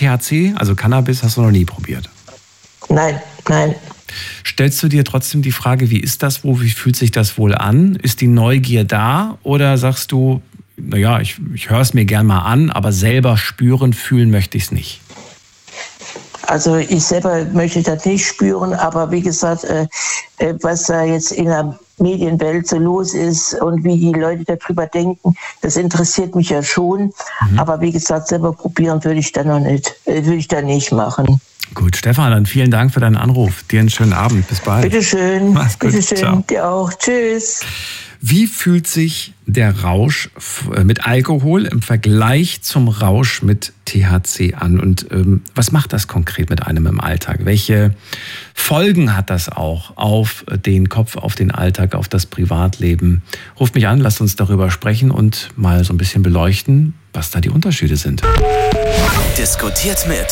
THC, also Cannabis, hast du noch nie probiert? Nein. Stellst du dir trotzdem die Frage, wie ist das wohl, wie fühlt sich das wohl an? Ist die Neugier da oder sagst du, naja, ich höre es mir gern mal an, aber selber spüren, fühlen möchte ich es nicht? Also ich selber möchte das nicht spüren, aber wie gesagt, was da jetzt in der Medienwelt so los ist und wie die Leute darüber denken, das interessiert mich ja schon. Aber wie gesagt, selber probieren würde ich da noch nicht, würde ich da nicht machen. Gut, Stefan, dann vielen Dank für deinen Anruf. Dir einen schönen Abend. Bis bald. Bitteschön. Mach's gut. Bitteschön. Ciao. Dir auch. Tschüss. Wie fühlt sich der Rausch mit Alkohol im Vergleich zum Rausch mit THC an? Und was macht das konkret mit einem im Alltag? Welche Folgen hat das auch auf den Kopf, auf den Alltag, auf das Privatleben? Ruft mich an, lasst uns darüber sprechen und mal so ein bisschen beleuchten, was da die Unterschiede sind. Diskutiert mit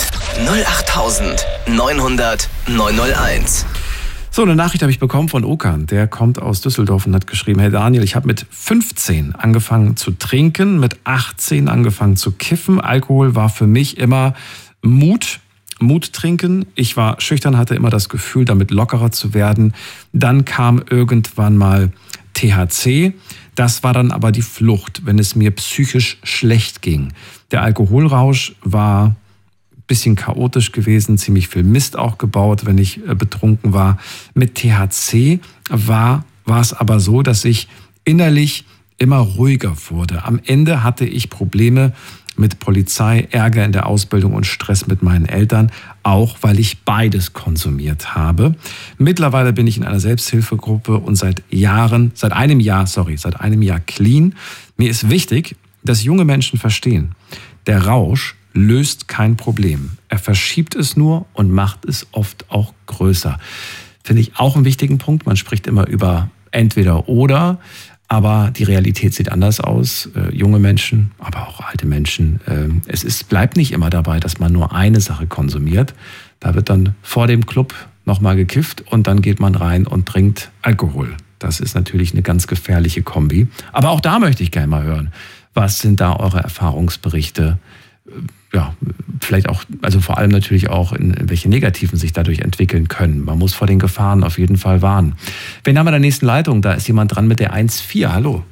08900 901. So, eine Nachricht habe ich bekommen von Okan. Der kommt aus Düsseldorf und hat geschrieben: Hey Daniel, ich habe mit 15 angefangen zu trinken, mit 18 angefangen zu kiffen. Alkohol war für mich immer Mut trinken. Ich war schüchtern, hatte immer das Gefühl, damit lockerer zu werden. Dann kam irgendwann mal THC. Das war dann aber die Flucht, wenn es mir psychisch schlecht ging. Der Alkoholrausch war bisschen chaotisch gewesen, ziemlich viel Mist auch gebaut, wenn ich betrunken war. Mit THC war es aber so, dass ich innerlich immer ruhiger wurde. Am Ende hatte ich Probleme mit Polizei, Ärger in der Ausbildung und Stress mit meinen Eltern, auch weil ich beides konsumiert habe. Mittlerweile bin ich in einer Selbsthilfegruppe und seit einem Jahr clean. Mir ist wichtig, dass junge Menschen verstehen, der Rausch löst kein Problem. Er verschiebt es nur und macht es oft auch größer. Finde ich auch einen wichtigen Punkt. Man spricht immer über entweder oder, aber die Realität sieht anders aus. Junge Menschen, aber auch alte Menschen. Bleibt nicht immer dabei, dass man nur eine Sache konsumiert. Da wird dann vor dem Club nochmal gekifft und dann geht man rein und trinkt Alkohol. Das ist natürlich eine ganz gefährliche Kombi. Aber auch da möchte ich gerne mal hören. Was sind da eure Erfahrungsberichte? Ja, vielleicht auch, also vor allem natürlich auch, in welche Negativen sich dadurch entwickeln können. Man muss vor den Gefahren auf jeden Fall warnen. Wen haben wir in der nächsten Leitung? Da ist jemand dran mit der 1.4. Hallo.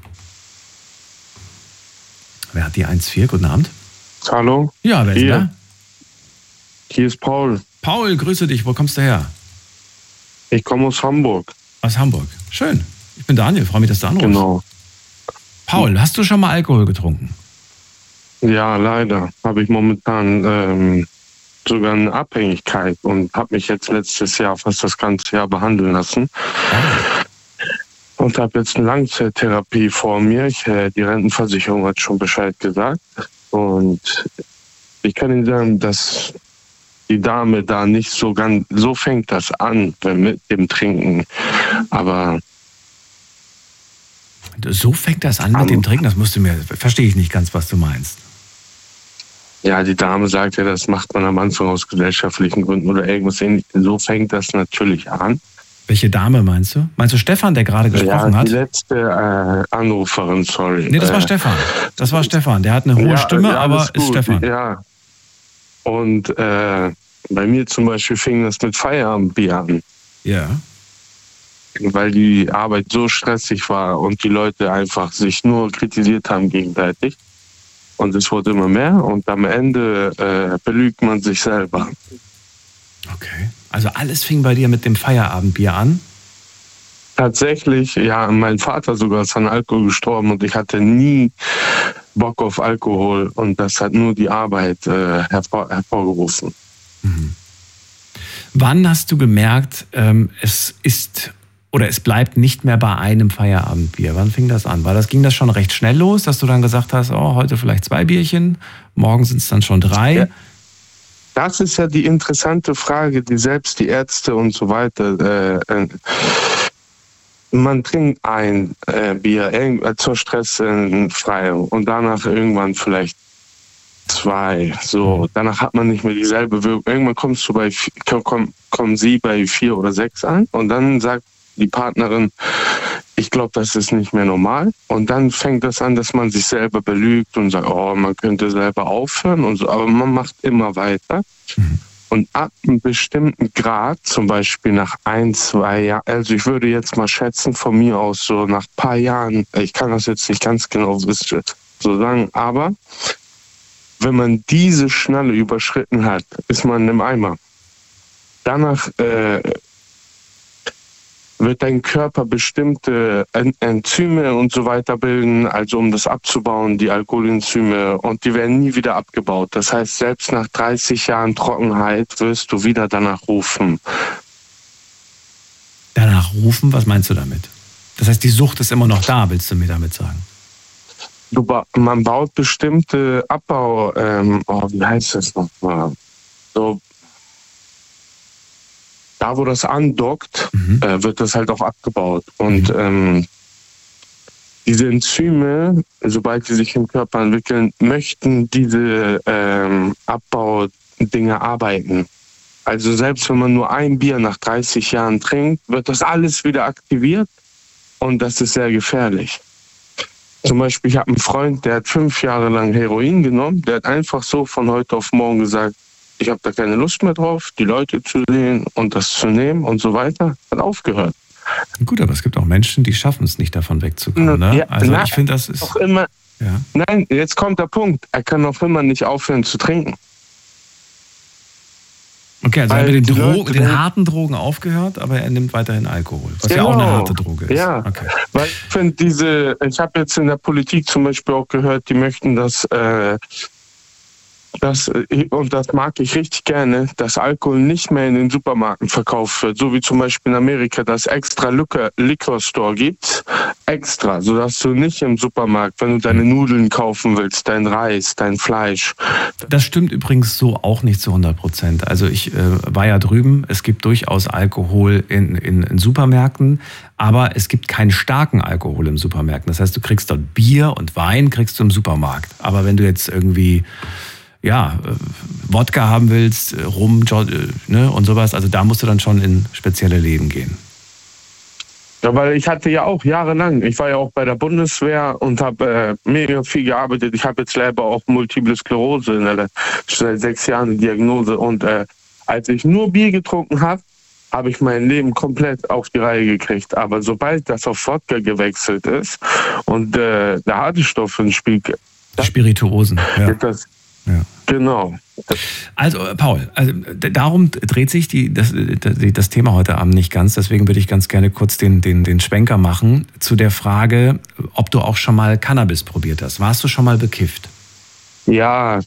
Wer hat die 1.4? Guten Abend. Hallo. Ja, wer ist da? Hier ist Paul. Paul, grüße dich. Wo kommst du her? Ich komme aus Hamburg. Aus Hamburg. Schön. Ich bin Daniel. Freue mich, dass du anrufst. Genau. Paul, hast du schon mal Alkohol getrunken? Ja, leider habe ich momentan sogar eine Abhängigkeit und habe mich jetzt letztes Jahr fast das ganze Jahr behandeln lassen. Und habe jetzt eine Langzeittherapie vor mir. Die Rentenversicherung hat schon Bescheid gesagt. Und ich kann Ihnen sagen, dass die Dame da nicht so fängt das an mit dem Trinken. Aber so fängt das an mit dem Trinken? Verstehe ich nicht ganz, was du meinst. Ja, die Dame sagt ja, das macht man am Anfang aus gesellschaftlichen Gründen oder irgendwas ähnliches. So fängt das natürlich an. Welche Dame meinst du? Meinst du Stefan, der gerade gesprochen hat? Die letzte Anruferin, sorry. Nee, das war Stefan. Das war Stefan. Der hat eine hohe Stimme, aber ist Stefan. Ja. Und bei mir zum Beispiel fing das mit Feierabendbier an. Ja. Weil die Arbeit so stressig war und die Leute einfach sich nur kritisiert haben gegenseitig. Und es wurde immer mehr und am Ende belügt man sich selber. Okay. Also alles fing bei dir mit dem Feierabendbier an? Tatsächlich, ja, mein Vater sogar ist an Alkohol gestorben und ich hatte nie Bock auf Alkohol und das hat nur die Arbeit hervorgerufen. Mhm. Wann hast du gemerkt, es bleibt nicht mehr bei einem Feierabendbier? Wann fing das an? Ging das schon recht schnell los, dass du dann gesagt hast, oh, heute vielleicht 2 Bierchen, morgen sind es dann schon 3? Ja. Das ist ja die interessante Frage, die selbst die Ärzte und so weiter, man trinkt ein Bier zur Stressfreiung und danach irgendwann vielleicht 2. So, danach hat man nicht mehr dieselbe Wirkung. Irgendwann kommen sie bei 4 oder 6 an und dann sagt die Partnerin, ich glaube, das ist nicht mehr normal. Und dann fängt das an, dass man sich selber belügt und sagt, oh, man könnte selber aufhören und so. Aber man macht immer weiter. Und ab einem bestimmten Grad, zum Beispiel nach 1, 2 Jahren, also ich würde jetzt mal schätzen, von mir aus so nach ein paar Jahren, ich kann das jetzt nicht ganz genau so sagen, aber wenn man diese Schnalle überschritten hat, ist man im Eimer. Danach wird dein Körper bestimmte Enzyme und so weiter bilden, also um das abzubauen, die Alkoholenzyme, und die werden nie wieder abgebaut. Das heißt, selbst nach 30 Jahren Trockenheit wirst du wieder danach rufen. Danach rufen? Was meinst du damit? Das heißt, die Sucht ist immer noch da, willst du mir damit sagen? Man baut bestimmte Abbau, wie heißt das nochmal? So, da, wo das andockt, wird das halt auch abgebaut. Und diese Enzyme, sobald sie sich im Körper entwickeln, möchten diese Abbaudinge arbeiten. Also selbst wenn man nur ein Bier nach 30 Jahren trinkt, wird das alles wieder aktiviert und das ist sehr gefährlich. Zum Beispiel, ich habe einen Freund, der hat 5 Jahre lang Heroin genommen, der hat einfach so von heute auf morgen gesagt, ich habe da keine Lust mehr drauf, die Leute zu sehen und das zu nehmen und so weiter. Hat aufgehört. Gut, aber es gibt auch Menschen, die schaffen es nicht, davon wegzukommen. Ne? Ja, also ich finde, das ist... Auch immer, ja. Nein, jetzt kommt der Punkt. Er kann auch immer nicht aufhören zu trinken. Okay, also er hat mit den harten Drogen aufgehört, aber er nimmt weiterhin Alkohol, was ja auch eine harte Droge ist. Ja, okay. Weil ich finde ich habe jetzt in der Politik zum Beispiel auch gehört, die möchten, und das mag ich richtig gerne, dass Alkohol nicht mehr in den Supermärkten verkauft wird, so wie zum Beispiel in Amerika, dass extra Liquor Store gibt, extra, sodass du nicht im Supermarkt, wenn du deine Nudeln kaufen willst, dein Reis, dein Fleisch. Das stimmt übrigens so auch nicht zu 100%. Also ich war ja drüben, es gibt durchaus Alkohol in Supermärkten, aber es gibt keinen starken Alkohol im Supermärkten. Das heißt, du kriegst dort Bier und Wein kriegst du im Supermarkt. Aber wenn du jetzt irgendwie Wodka haben willst, Rum, ne, und sowas, also da musst du dann schon in spezielle Läden gehen. Ja, weil ich hatte ja auch jahrelang, ich war ja auch bei der Bundeswehr und habe mega viel gearbeitet. Ich habe jetzt selber auch Multiple Sklerose seit 6 Jahren eine Diagnose. Und als ich nur Bier getrunken habe, habe ich mein Leben komplett auf die Reihe gekriegt. Aber sobald das auf Wodka gewechselt ist und der harte Stoff ins Spiel... Spirituosen, ja. Ja. Genau. Also Paul, darum dreht sich das Thema heute Abend nicht ganz. Deswegen würde ich ganz gerne kurz den Schwenker machen zu der Frage, ob du auch schon mal Cannabis probiert hast. Warst du schon mal bekifft? Ja,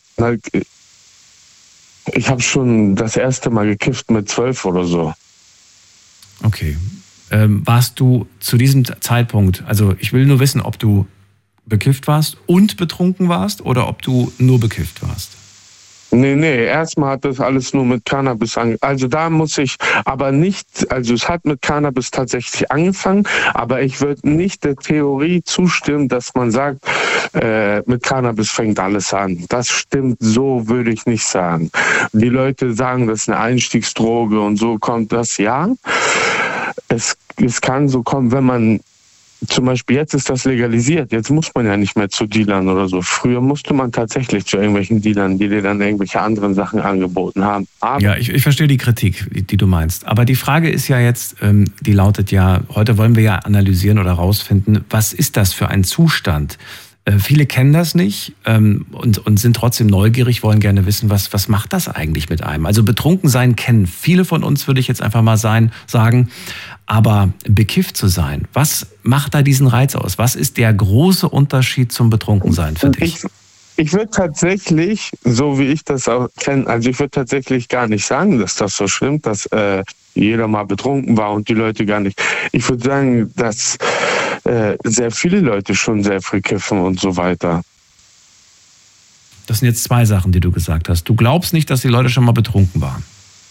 ich habe schon das erste Mal gekifft mit 12 oder so. Okay. Warst du zu diesem Zeitpunkt, also ich will nur wissen, ob du bekifft warst und betrunken warst oder ob du nur bekifft warst? Nee, erstmal hat das alles nur mit Cannabis angefangen. Also da muss ich aber nicht, also es hat mit Cannabis tatsächlich angefangen, aber ich würde nicht der Theorie zustimmen, dass man sagt, mit Cannabis fängt alles an. Das stimmt, so würde ich nicht sagen. Die Leute sagen, das ist eine Einstiegsdroge und so kommt das, ja. Es kann so kommen, wenn man zum Beispiel, jetzt ist das legalisiert. Jetzt muss man ja nicht mehr zu Dealern oder so. Früher musste man tatsächlich zu irgendwelchen Dealern, die dir dann irgendwelche anderen Sachen angeboten haben. Aber ja, ich verstehe die Kritik, die du meinst. Aber die Frage ist ja jetzt, die lautet ja, heute wollen wir ja analysieren oder rausfinden, was ist das für ein Zustand? Viele kennen das nicht und sind trotzdem neugierig, wollen gerne wissen, was macht das eigentlich mit einem? Also betrunken sein kennen viele von uns, würde ich jetzt einfach mal sagen. Aber bekifft zu sein, was macht da diesen Reiz aus? Was ist der große Unterschied zum Betrunkensein für dich? Ich würde tatsächlich, so wie ich das auch kenne, also ich würde tatsächlich gar nicht sagen, dass das so stimmt, dass jeder mal betrunken war und die Leute gar nicht. Ich würde sagen, dass sehr viele Leute schon sehr früh kiffen und so weiter. Das sind jetzt 2 Sachen, die du gesagt hast. Du glaubst nicht, dass die Leute schon mal betrunken waren?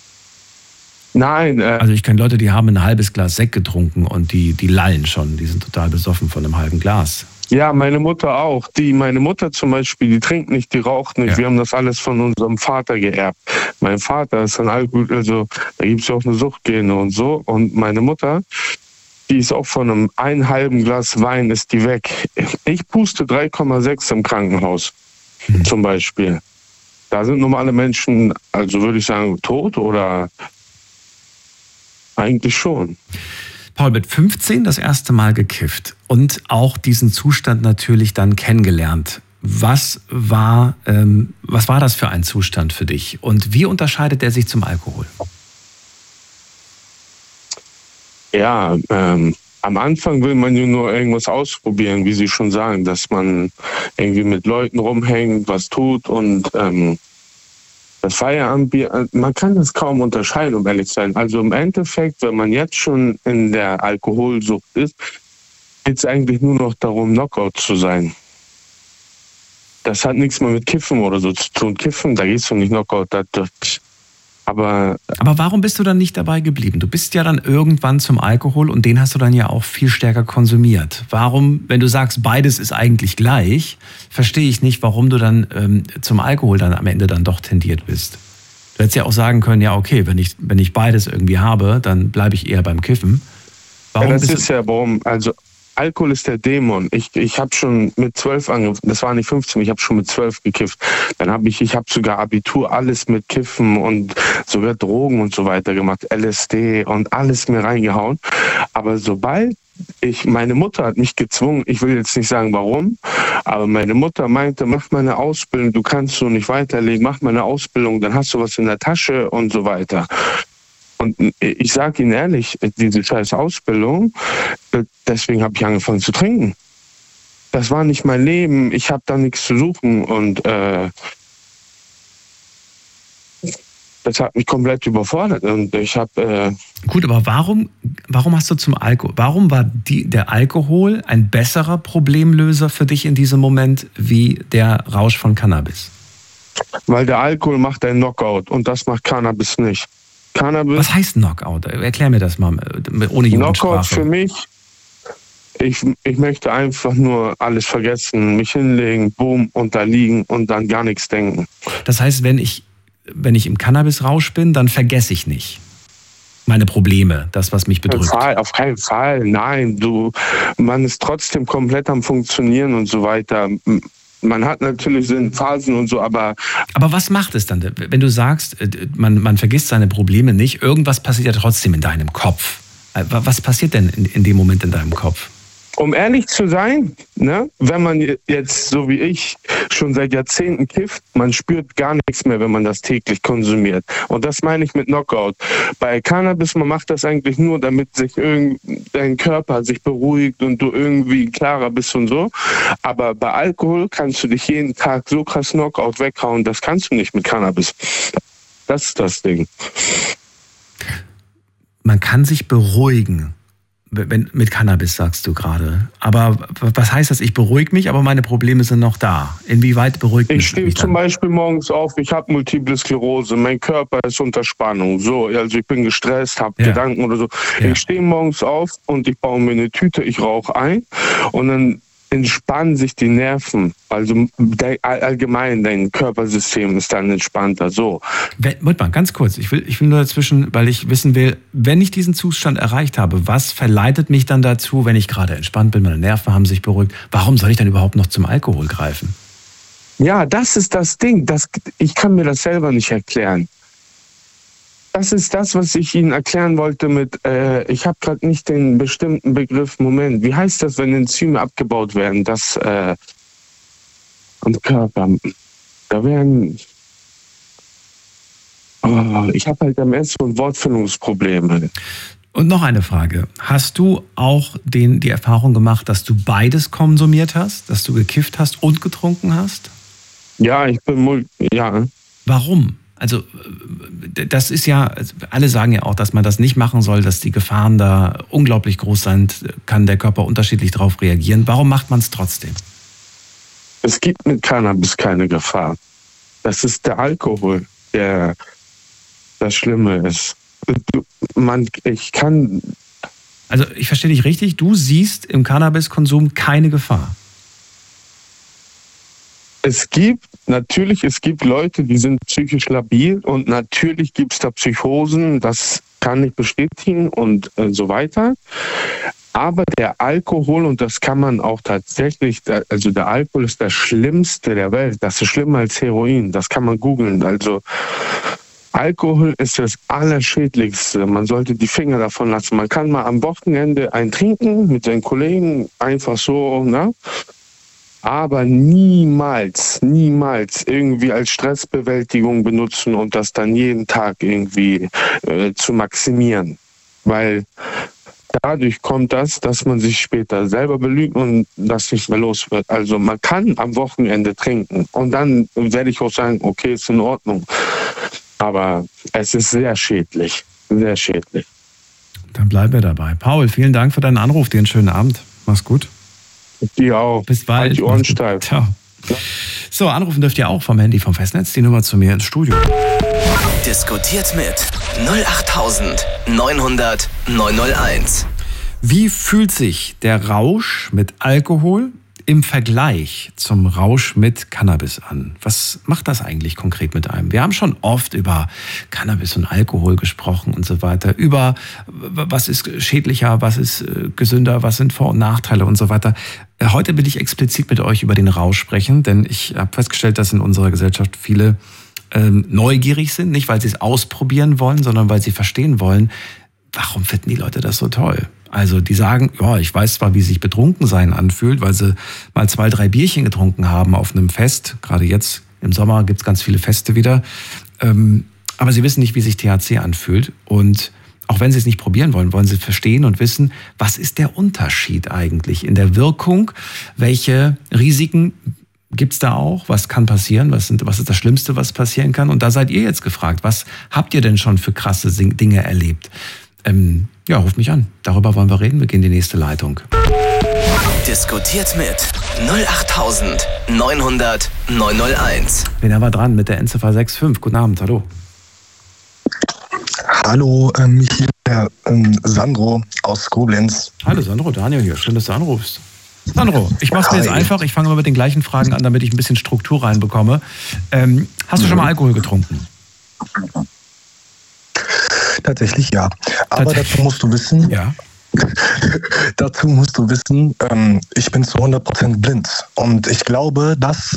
Nein. Also ich kenne Leute, die haben ein halbes Glas Sekt getrunken und die lallen schon. Die sind total besoffen von einem halben Glas. Ja, meine Mutter auch. Meine Mutter zum Beispiel, die trinkt nicht, die raucht nicht. Ja. Wir haben das alles von unserem Vater geerbt. Mein Vater ist ein Alkohol, also da gibt es auch eine Suchtgene und so. Und meine Mutter, die ist auch von einem halben Glas Wein ist die weg. Ich puste 3,6 im Krankenhaus zum Beispiel. Da sind normale Menschen, also würde ich sagen, tot oder eigentlich schon. Paul, mit 15 das erste Mal gekifft und auch diesen Zustand natürlich dann kennengelernt. Was war das für ein Zustand für dich und wie unterscheidet er sich zum Alkohol? Ja, am Anfang will man ja nur irgendwas ausprobieren, wie Sie schon sagen, dass man irgendwie mit Leuten rumhängt, was tut und das Feierabendbier, man kann das kaum unterscheiden, um ehrlich zu sein. Also im Endeffekt, wenn man jetzt schon in der Alkoholsucht ist, geht es eigentlich nur noch darum, Knockout zu sein. Das hat nichts mehr mit Kiffen oder so zu tun. Kiffen, da gehst du nicht Knockout. Aber warum bist du dann nicht dabei geblieben? Du bist ja dann irgendwann zum Alkohol und den hast du dann ja auch viel stärker konsumiert. Warum, wenn du sagst, beides ist eigentlich gleich, verstehe ich nicht, warum du dann zum Alkohol dann am Ende dann doch tendiert bist. Du hättest ja auch sagen können, ja okay, wenn ich beides irgendwie habe, dann bleibe ich eher beim Kiffen. Warum also Alkohol ist der Dämon. Ich habe schon mit 12 angefangen, das war nicht 15, ich habe schon mit 12 gekifft. Dann habe ich habe sogar Abitur, alles mit Kiffen und sogar Drogen und so weiter gemacht, LSD und alles mir reingehauen. Aber sobald meine Mutter hat mich gezwungen, ich will jetzt nicht sagen warum, aber meine Mutter meinte, mach mal eine Ausbildung, du kannst so nicht weiterleben, mach mal eine Ausbildung, dann hast du was in der Tasche und so weiter. Und ich sage Ihnen ehrlich, diese scheiß Ausbildung, deswegen habe ich angefangen zu trinken. Das war nicht mein Leben, ich habe da nichts zu suchen und das hat mich komplett überfordert. Und ich habe... Gut, aber warum hast du zum Alkohol, warum war der Alkohol ein besserer Problemlöser für dich in diesem Moment wie der Rausch von Cannabis? Weil der Alkohol macht einen Knockout und das macht Cannabis nicht. Was heißt Knockout? Erklär mir das mal ohne Jugendsprache. Knockout für mich, ich möchte einfach nur alles vergessen, mich hinlegen, boom, und da liegen und dann gar nichts denken. Das heißt, wenn ich im Cannabisrausch bin, dann vergesse ich nicht meine Probleme, das, was mich bedrückt. Auf keinen Fall, nein. Man ist trotzdem komplett am Funktionieren und so weiter. Man hat natürlich Phasen und so, aber... Aber was macht es dann, wenn du sagst, man vergisst seine Probleme nicht, irgendwas passiert ja trotzdem in deinem Kopf. Was passiert denn in dem Moment in deinem Kopf? Um ehrlich zu sein, ne, wenn man jetzt, so wie ich, schon seit Jahrzehnten kifft, man spürt gar nichts mehr, wenn man das täglich konsumiert. Und das meine ich mit Knockout. Bei Cannabis, man macht das eigentlich nur, damit sich dein Körper sich beruhigt und du irgendwie klarer bist und so. Aber bei Alkohol kannst du dich jeden Tag so krass Knockout weghauen, das kannst du nicht mit Cannabis. Das ist das Ding. Man kann sich beruhigen. Mit Cannabis sagst du gerade. Aber was heißt das? Ich beruhige mich, aber meine Probleme sind noch da. Inwieweit beruhigt mich? Ich stehe zum Beispiel morgens auf, ich habe Multiple Sklerose, mein Körper ist unter Spannung. So, also ich bin gestresst, habe Gedanken oder so. Ja. Ich stehe morgens auf und ich baue mir eine Tüte, ich rauche ein und dann entspannen sich die Nerven. Also allgemein dein Körpersystem ist dann entspannter. So. Warte mal, ganz kurz. Ich will nur dazwischen, weil ich wissen will, wenn ich diesen Zustand erreicht habe, was verleitet mich dann dazu, wenn ich gerade entspannt bin, meine Nerven haben sich beruhigt, warum soll ich dann überhaupt noch zum Alkohol greifen? Ja, das ist das Ding. Ich kann mir das selber nicht erklären. Das ist das, was ich Ihnen erklären wollte mit, ich habe gerade nicht den bestimmten Begriff, Moment, wie heißt das, wenn Enzyme abgebaut werden, das am Körper, da werden, ich habe halt am ersten so Wortfindungsprobleme. Und noch eine Frage, hast du auch die Erfahrung gemacht, dass du beides konsumiert hast, dass du gekifft hast und getrunken hast? Ja, ja. Warum? Also das ist ja, alle sagen ja auch, dass man das nicht machen soll, dass die Gefahren da unglaublich groß sind, kann der Körper unterschiedlich darauf reagieren. Warum macht man es trotzdem? Es gibt mit Cannabis keine Gefahr. Das ist der Alkohol, der das Schlimme ist. Also ich verstehe dich richtig, du siehst im Cannabiskonsum keine Gefahr. Es gibt Leute, die sind psychisch labil und natürlich gibt es da Psychosen, das kann ich bestätigen und so weiter. Aber der Alkohol, und das kann man auch tatsächlich, also der Alkohol ist das Schlimmste der Welt. Das ist schlimmer als Heroin. Das kann man googeln. Also Alkohol ist das Allerschädlichste. Man sollte die Finger davon lassen. Man kann mal am Wochenende einen trinken mit seinen Kollegen, einfach so, ne? Aber niemals irgendwie als Stressbewältigung benutzen und das dann jeden Tag irgendwie zu maximieren. Weil dadurch kommt das, dass man sich später selber belügt und das nicht mehr los wird. Also man kann am Wochenende trinken und dann werde ich auch sagen, okay, ist in Ordnung. Aber es ist sehr schädlich, sehr schädlich. Dann bleiben wir dabei. Paul, vielen Dank für deinen Anruf. Dir einen schönen Abend. Mach's gut. Die auch. Bis bald. Halt die Ohren steif. Ciao. So, anrufen dürft ihr auch vom Handy, vom Festnetz. Die Nummer zu mir ins Studio. Diskutiert mit 08900 901. Wie fühlt sich der Rausch mit Alkohol im Vergleich zum Rausch mit Cannabis an? Was macht das eigentlich konkret mit einem? Wir haben schon oft über Cannabis und Alkohol gesprochen und so weiter, über was ist schädlicher, was ist gesünder, was sind Vor- und Nachteile und so weiter. Heute will ich explizit mit euch über den Rausch sprechen, denn ich habe festgestellt, dass in unserer Gesellschaft viele neugierig sind, nicht weil sie es ausprobieren wollen, sondern weil sie verstehen wollen, warum finden die Leute das so toll? Also die sagen, ja, ich weiß zwar, wie sich Betrunkensein anfühlt, weil sie mal 2, 3 Bierchen getrunken haben auf einem Fest. Gerade jetzt im Sommer gibt es ganz viele Feste wieder. Aber sie wissen nicht, wie sich THC anfühlt. Und auch wenn sie es nicht probieren wollen, wollen sie verstehen und wissen, was ist der Unterschied eigentlich in der Wirkung? Welche Risiken gibt es da auch? Was kann passieren? Was ist das Schlimmste, was passieren kann? Und da seid ihr jetzt gefragt. Was habt ihr denn schon für krasse Dinge erlebt? Ja, ruft mich an. Darüber wollen wir reden. Wir gehen in die nächste Leitung. Diskutiert mit 08900 901. Wen haben wir dran mit der Endziffer 65? Guten Abend, hallo. Hallo, hier der Sandro aus Koblenz. Hallo Sandro, Daniel hier. Schön, dass du anrufst. Sandro, ich mache es mir jetzt einfach. Ich fange mal mit den gleichen Fragen an, damit ich ein bisschen Struktur reinbekomme. Hast du schon mal Alkohol getrunken? Tatsächlich ja. Aber dazu musst du wissen, ich bin zu 100% blind. Und ich glaube, das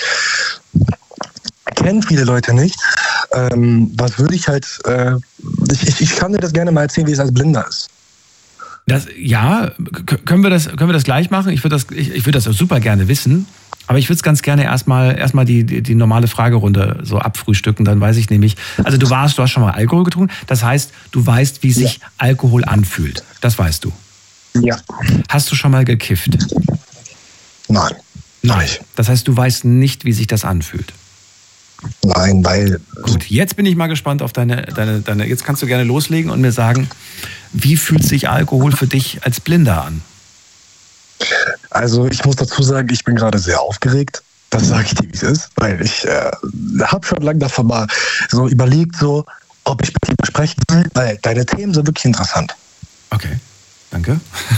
kennen viele Leute nicht. Was würde ich halt, ich kann dir das gerne mal erzählen, wie es als Blinder ist. Können wir das gleich machen? Ich würde das super gerne wissen. Aber ich würde es ganz gerne erstmal die normale Fragerunde so abfrühstücken. Dann weiß ich nämlich, also du hast schon mal Alkohol getrunken. Das heißt, du weißt, wie sich Alkohol anfühlt. Das weißt du. Ja. Hast du schon mal gekifft? Nein. Nein. Das heißt, du weißt nicht, wie sich das anfühlt. Nein, weil... Gut, jetzt bin ich mal gespannt auf deine. Jetzt kannst du gerne loslegen und mir sagen, wie fühlt sich Alkohol für dich als Blinder an? Also ich muss dazu sagen, ich bin gerade sehr aufgeregt. Das sage ich dir, wie es ist. Weil ich habe schon lange davon mal so überlegt, so, ob ich mit dir sprechen will. Weil deine Themen sind wirklich interessant. Okay, danke.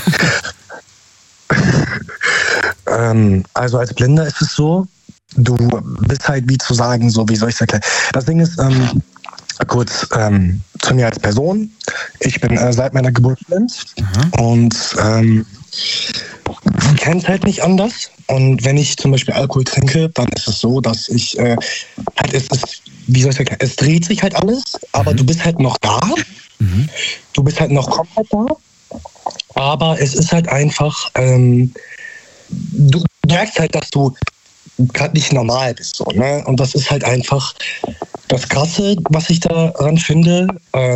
Also als Blinder ist es so, du bist halt, wie zu sagen, so, wie soll ich es erklären? Das Ding ist, kurz zu mir als Person. Ich bin seit meiner Geburt blind und kenne es halt nicht anders. Und wenn ich zum Beispiel Alkohol trinke, dann ist es so, dass ich wie soll ich erklären? Es dreht sich halt alles, aber du bist halt noch da. Du bist halt noch komplett da. Aber es ist halt einfach, du merkst halt, dass du gerade nicht normal bist. So, ne? Und das ist halt einfach das Krasse, was ich daran finde.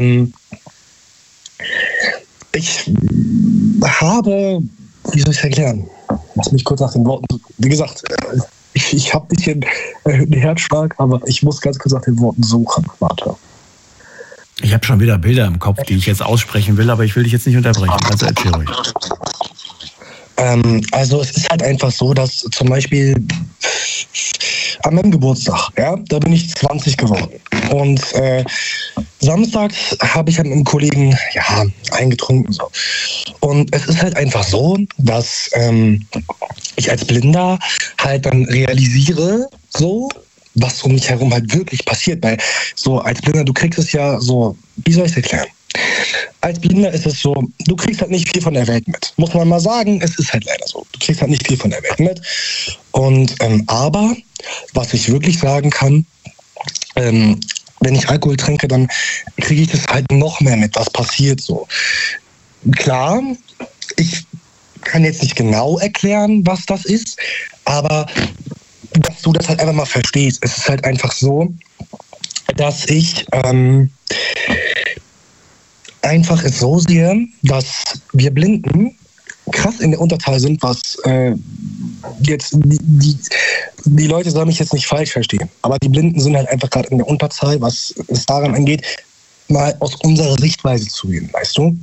Ich habe, wie soll ich es erklären? Lass mich kurz nach den Worten suchen. Wie gesagt, ich habe ein bisschen erhöhten Herzschlag, aber ich muss ganz kurz nach den Worten suchen. Warte. Ich habe schon wieder Bilder im Kopf, die ich jetzt aussprechen will, aber ich will dich jetzt nicht unterbrechen. Also erzähl ruhig. Also es ist halt einfach so, dass zum Beispiel an meinem Geburtstag, ja, da bin ich 20 geworden. Und samstags habe ich halt mit einem Kollegen, eingetrunken. So. Und es ist halt einfach so, dass ich als Blinder halt dann realisiere, so, was um mich herum halt wirklich passiert. Weil so als Blinder, du kriegst es ja so, wie soll ich es erklären? als Blinder ist es so, du kriegst halt nicht viel von der Welt mit. Muss man mal sagen, es ist halt leider so. Du kriegst halt nicht viel von der Welt mit. Und aber, was ich wirklich sagen kann, wenn ich Alkohol trinke, dann kriege ich das halt noch mehr mit, was passiert so. Klar, ich kann jetzt nicht genau erklären, was das ist, aber dass du das halt einfach mal verstehst. Es ist halt einfach so, dass ich einfach es so sehe, dass wir Blinden krass in der Unterzahl sind, was jetzt die Leute sollen mich jetzt nicht falsch verstehen, aber die Blinden sind halt einfach gerade in der Unterzahl, was es daran angeht, mal aus unserer Sichtweise zu gehen, weißt du?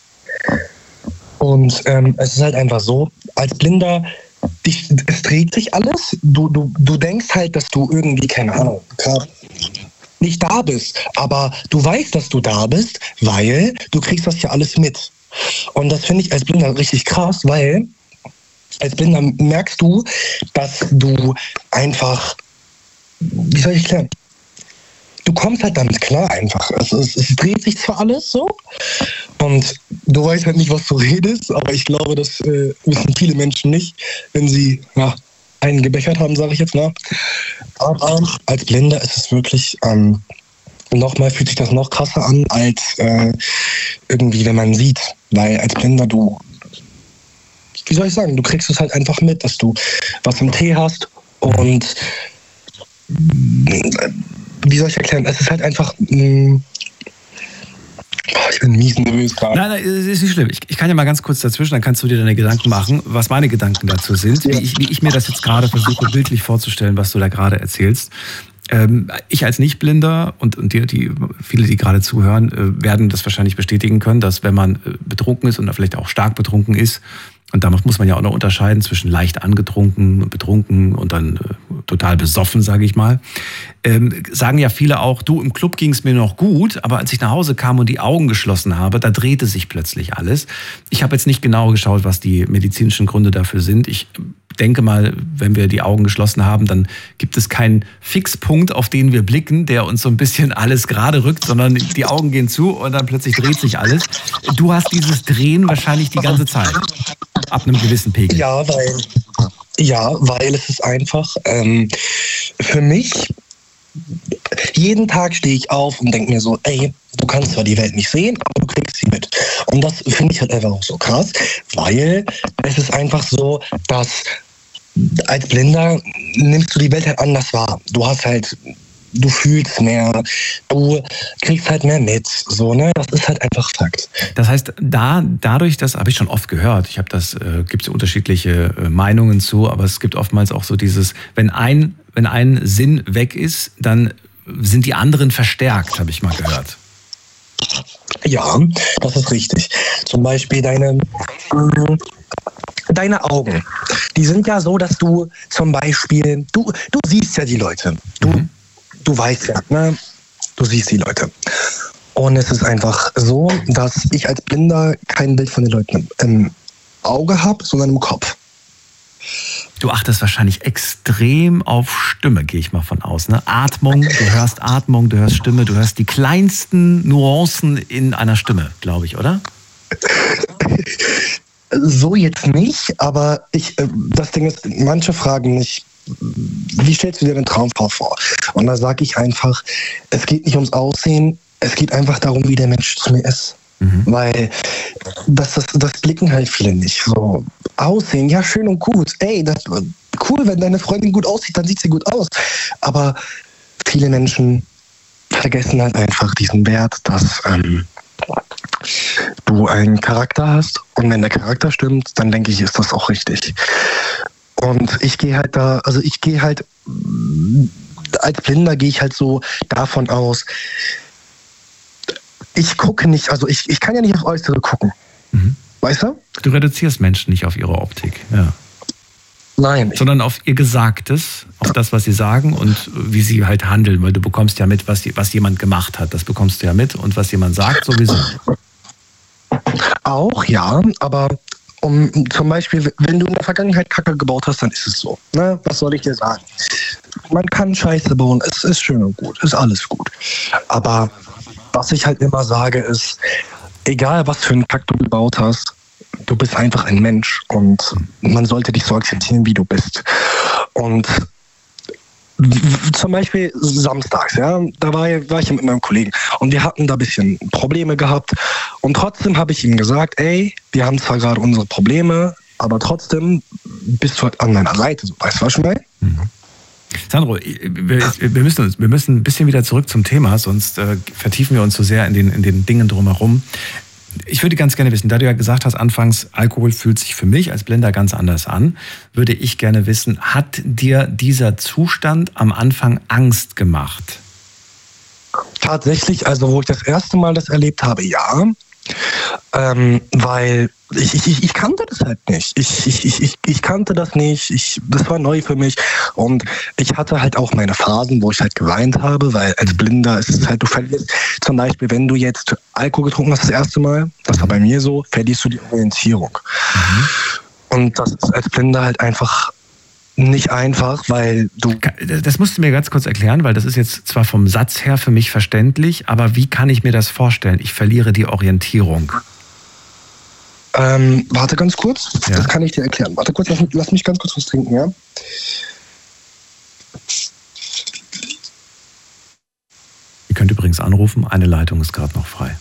Und es ist halt einfach so, als Blinder, es dreht sich alles, du denkst halt, dass du irgendwie, keine Ahnung, nicht da bist, aber du weißt, dass du da bist, weil du kriegst das ja alles mit. Und das finde ich als Blinder richtig krass, weil als Blinder merkst du, dass du einfach, wie soll ich erklären? Du kommst halt damit klar einfach. Es dreht sich zwar alles so und du weißt halt nicht, was du redest, aber ich glaube, das wissen viele Menschen nicht, wenn sie einen gebechert haben, sage ich jetzt mal. Aber als Blinder ist es wirklich, nochmal fühlt sich das noch krasser an, als irgendwie, wenn man sieht. Weil als Blinder wie soll ich sagen, du kriegst es halt einfach mit, dass du was im Tee hast und wie soll ich erklären, es ist halt einfach ich bin mies nervös gerade. Nein, ist nicht schlimm. Ich kann ja mal ganz kurz dazwischen, dann kannst du dir deine Gedanken machen, was meine Gedanken dazu sind, wie ich mir das jetzt gerade versuche, bildlich vorzustellen, was du da gerade erzählst. Ich als Nichtblinder und viele, die gerade zuhören, werden das wahrscheinlich bestätigen können, dass wenn man betrunken ist und vielleicht auch stark betrunken ist, und da muss man ja auch noch unterscheiden zwischen leicht angetrunken, betrunken und dann total besoffen, sage ich mal. Sagen ja viele auch, du, im Club ging es mir noch gut, aber als ich nach Hause kam und die Augen geschlossen habe, da drehte sich plötzlich alles. Ich habe jetzt nicht genau geschaut, was die medizinischen Gründe dafür sind. Ich denke mal, wenn wir die Augen geschlossen haben, dann gibt es keinen Fixpunkt, auf den wir blicken, der uns so ein bisschen alles gerade rückt, sondern die Augen gehen zu und dann plötzlich dreht sich alles. Du hast dieses Drehen wahrscheinlich die ganze Zeit. Ab einem gewissen Pegel. Ja, weil es ist einfach für mich, jeden Tag stehe ich auf und denke mir so, ey, du kannst zwar die Welt nicht sehen, aber du kriegst sie mit. Und das finde ich halt einfach auch so krass, weil es ist einfach so, dass als Blinder nimmst du die Welt halt anders wahr. Du fühlst mehr, du kriegst halt mehr mit, so, ne? Das ist halt einfach Fakt. Das heißt, dadurch, das habe ich schon oft gehört, gibt es unterschiedliche Meinungen zu, aber es gibt oftmals auch so dieses, wenn ein Sinn weg ist, dann sind die anderen verstärkt, habe ich mal gehört. Ja, das ist richtig. Zum Beispiel deine Augen, die sind ja so, dass du zum Beispiel, du siehst ja die Leute, du weißt ja, ne? Du siehst die Leute. Und es ist einfach so, dass ich als Blinder kein Bild von den Leuten im Auge habe, sondern im Kopf. Du achtest wahrscheinlich extrem auf Stimme, gehe ich mal von aus. Ne? Atmung, du hörst Stimme, du hörst die kleinsten Nuancen in einer Stimme, glaube ich, oder? So jetzt nicht, aber das Ding ist, manche fragen mich, wie stellst du dir eine Traumfrau vor? Und da sage ich einfach, es geht nicht ums Aussehen, es geht einfach darum, wie der Mensch zu mir ist. Weil das blicken halt viele nicht. So, Aussehen, ja, schön und gut. Ey, das cool, wenn deine Freundin gut aussieht, dann sieht sie gut aus. Aber viele Menschen vergessen halt einfach diesen Wert, dass du einen Charakter hast. Und wenn der Charakter stimmt, dann denke ich, ist das auch richtig. Und als Blinder gehe ich halt so davon aus, ich gucke nicht, also ich kann ja nicht auf Äußere gucken. Weißt du? Du reduzierst Menschen nicht auf ihre Optik, ja. Nein. Sondern auf ihr Gesagtes, auf das, was sie sagen und wie sie halt handeln, weil du bekommst ja mit, was jemand gemacht hat. Das bekommst du ja mit und was jemand sagt, sowieso. Auch, ja, aber zum Beispiel, wenn du in der Vergangenheit Kacke gebaut hast, dann ist es so. Ne? Was soll ich dir sagen? Man kann Scheiße bauen, es ist schön und gut, ist alles gut. Aber was ich halt immer sage ist, egal was für einen Kack du gebaut hast, du bist einfach ein Mensch und man sollte dich so akzeptieren, wie du bist. Und zum Beispiel samstags, ja, da war ich mit meinem Kollegen und wir hatten da ein bisschen Probleme gehabt und trotzdem habe ich ihm gesagt, ey, wir haben zwar gerade unsere Probleme, aber trotzdem bist du halt an meiner Seite, so, weißt du, was ich meine? Sandro, wir müssen ein bisschen wieder zurück zum Thema, sonst vertiefen wir uns so sehr in den Dingen drumherum. Ich würde ganz gerne wissen, da du ja gesagt hast, anfangs, Alkohol fühlt sich für mich als Blinder ganz anders an, würde ich gerne wissen, hat dir dieser Zustand am Anfang Angst gemacht? Tatsächlich, also wo ich das erste Mal das erlebt habe, ja. Weil ich kannte das halt nicht. Ich kannte das nicht. Das war neu für mich. Und ich hatte halt auch meine Phasen, wo ich halt geweint habe, weil als Blinder ist es halt, du verlierst zum Beispiel, wenn du jetzt Alkohol getrunken hast das erste Mal, das war bei mir so, verlierst du die Orientierung. Und das ist als Blinder halt einfach nicht einfach, weil du... Das musst du mir ganz kurz erklären, weil das ist jetzt zwar vom Satz her für mich verständlich, aber wie kann ich mir das vorstellen? Ich verliere die Orientierung. Warte ganz kurz, ja. Das kann ich dir erklären. Warte kurz, lass mich ganz kurz was trinken, ja? Ihr könnt übrigens anrufen, eine Leitung ist gerade noch frei.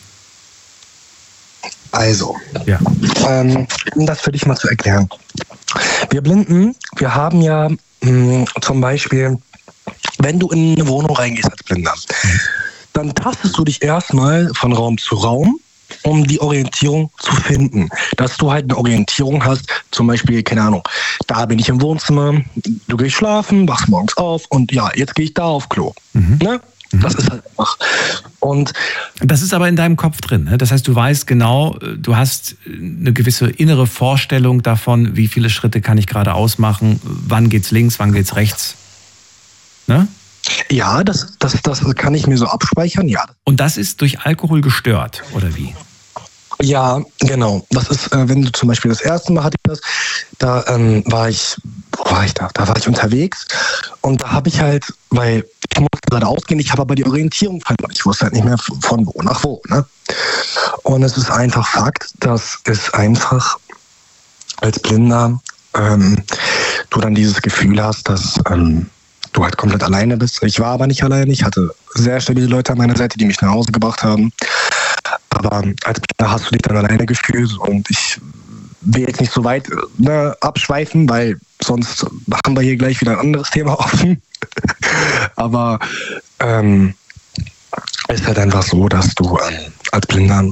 Also, ja. Um das für dich mal zu erklären. Wir Blinden, wir haben ja zum Beispiel, wenn du in eine Wohnung reingehst als Blinder, dann tastest du dich erstmal von Raum zu Raum, um die Orientierung zu finden. Dass du halt eine Orientierung hast, zum Beispiel, keine Ahnung, da bin ich im Wohnzimmer, du gehst schlafen, wachst morgens auf und ja, jetzt gehe ich da auf Klo. Ne? Das ist halt einfach. Und das ist aber in deinem Kopf drin. Ne? Das heißt, du weißt genau, du hast eine gewisse innere Vorstellung davon, wie viele Schritte kann ich gerade ausmachen, wann geht's links, wann geht's rechts. Ne? Ja, das kann ich mir so abspeichern, ja. Und das ist durch Alkohol gestört, oder wie? Ja, genau. Das ist, wenn du zum Beispiel das erste Mal hatte ich das, da war ich unterwegs und da habe ich halt, weil ich musste gerade ausgehen, ich habe aber die Orientierung verloren. Ich wusste halt nicht mehr von wo nach wo. Ne? Und es ist einfach Fakt, dass es einfach als Blinder du dann dieses Gefühl hast, dass du halt komplett alleine bist. Ich war aber nicht alleine. Ich hatte sehr stabile Leute an meiner Seite, die mich nach Hause gebracht haben. Aber als Blinder hast du dich dann alleine gefühlt und ich will jetzt nicht so weit abschweifen, weil sonst haben wir hier gleich wieder ein anderes Thema offen. Aber es ist halt einfach so, dass du als Blinder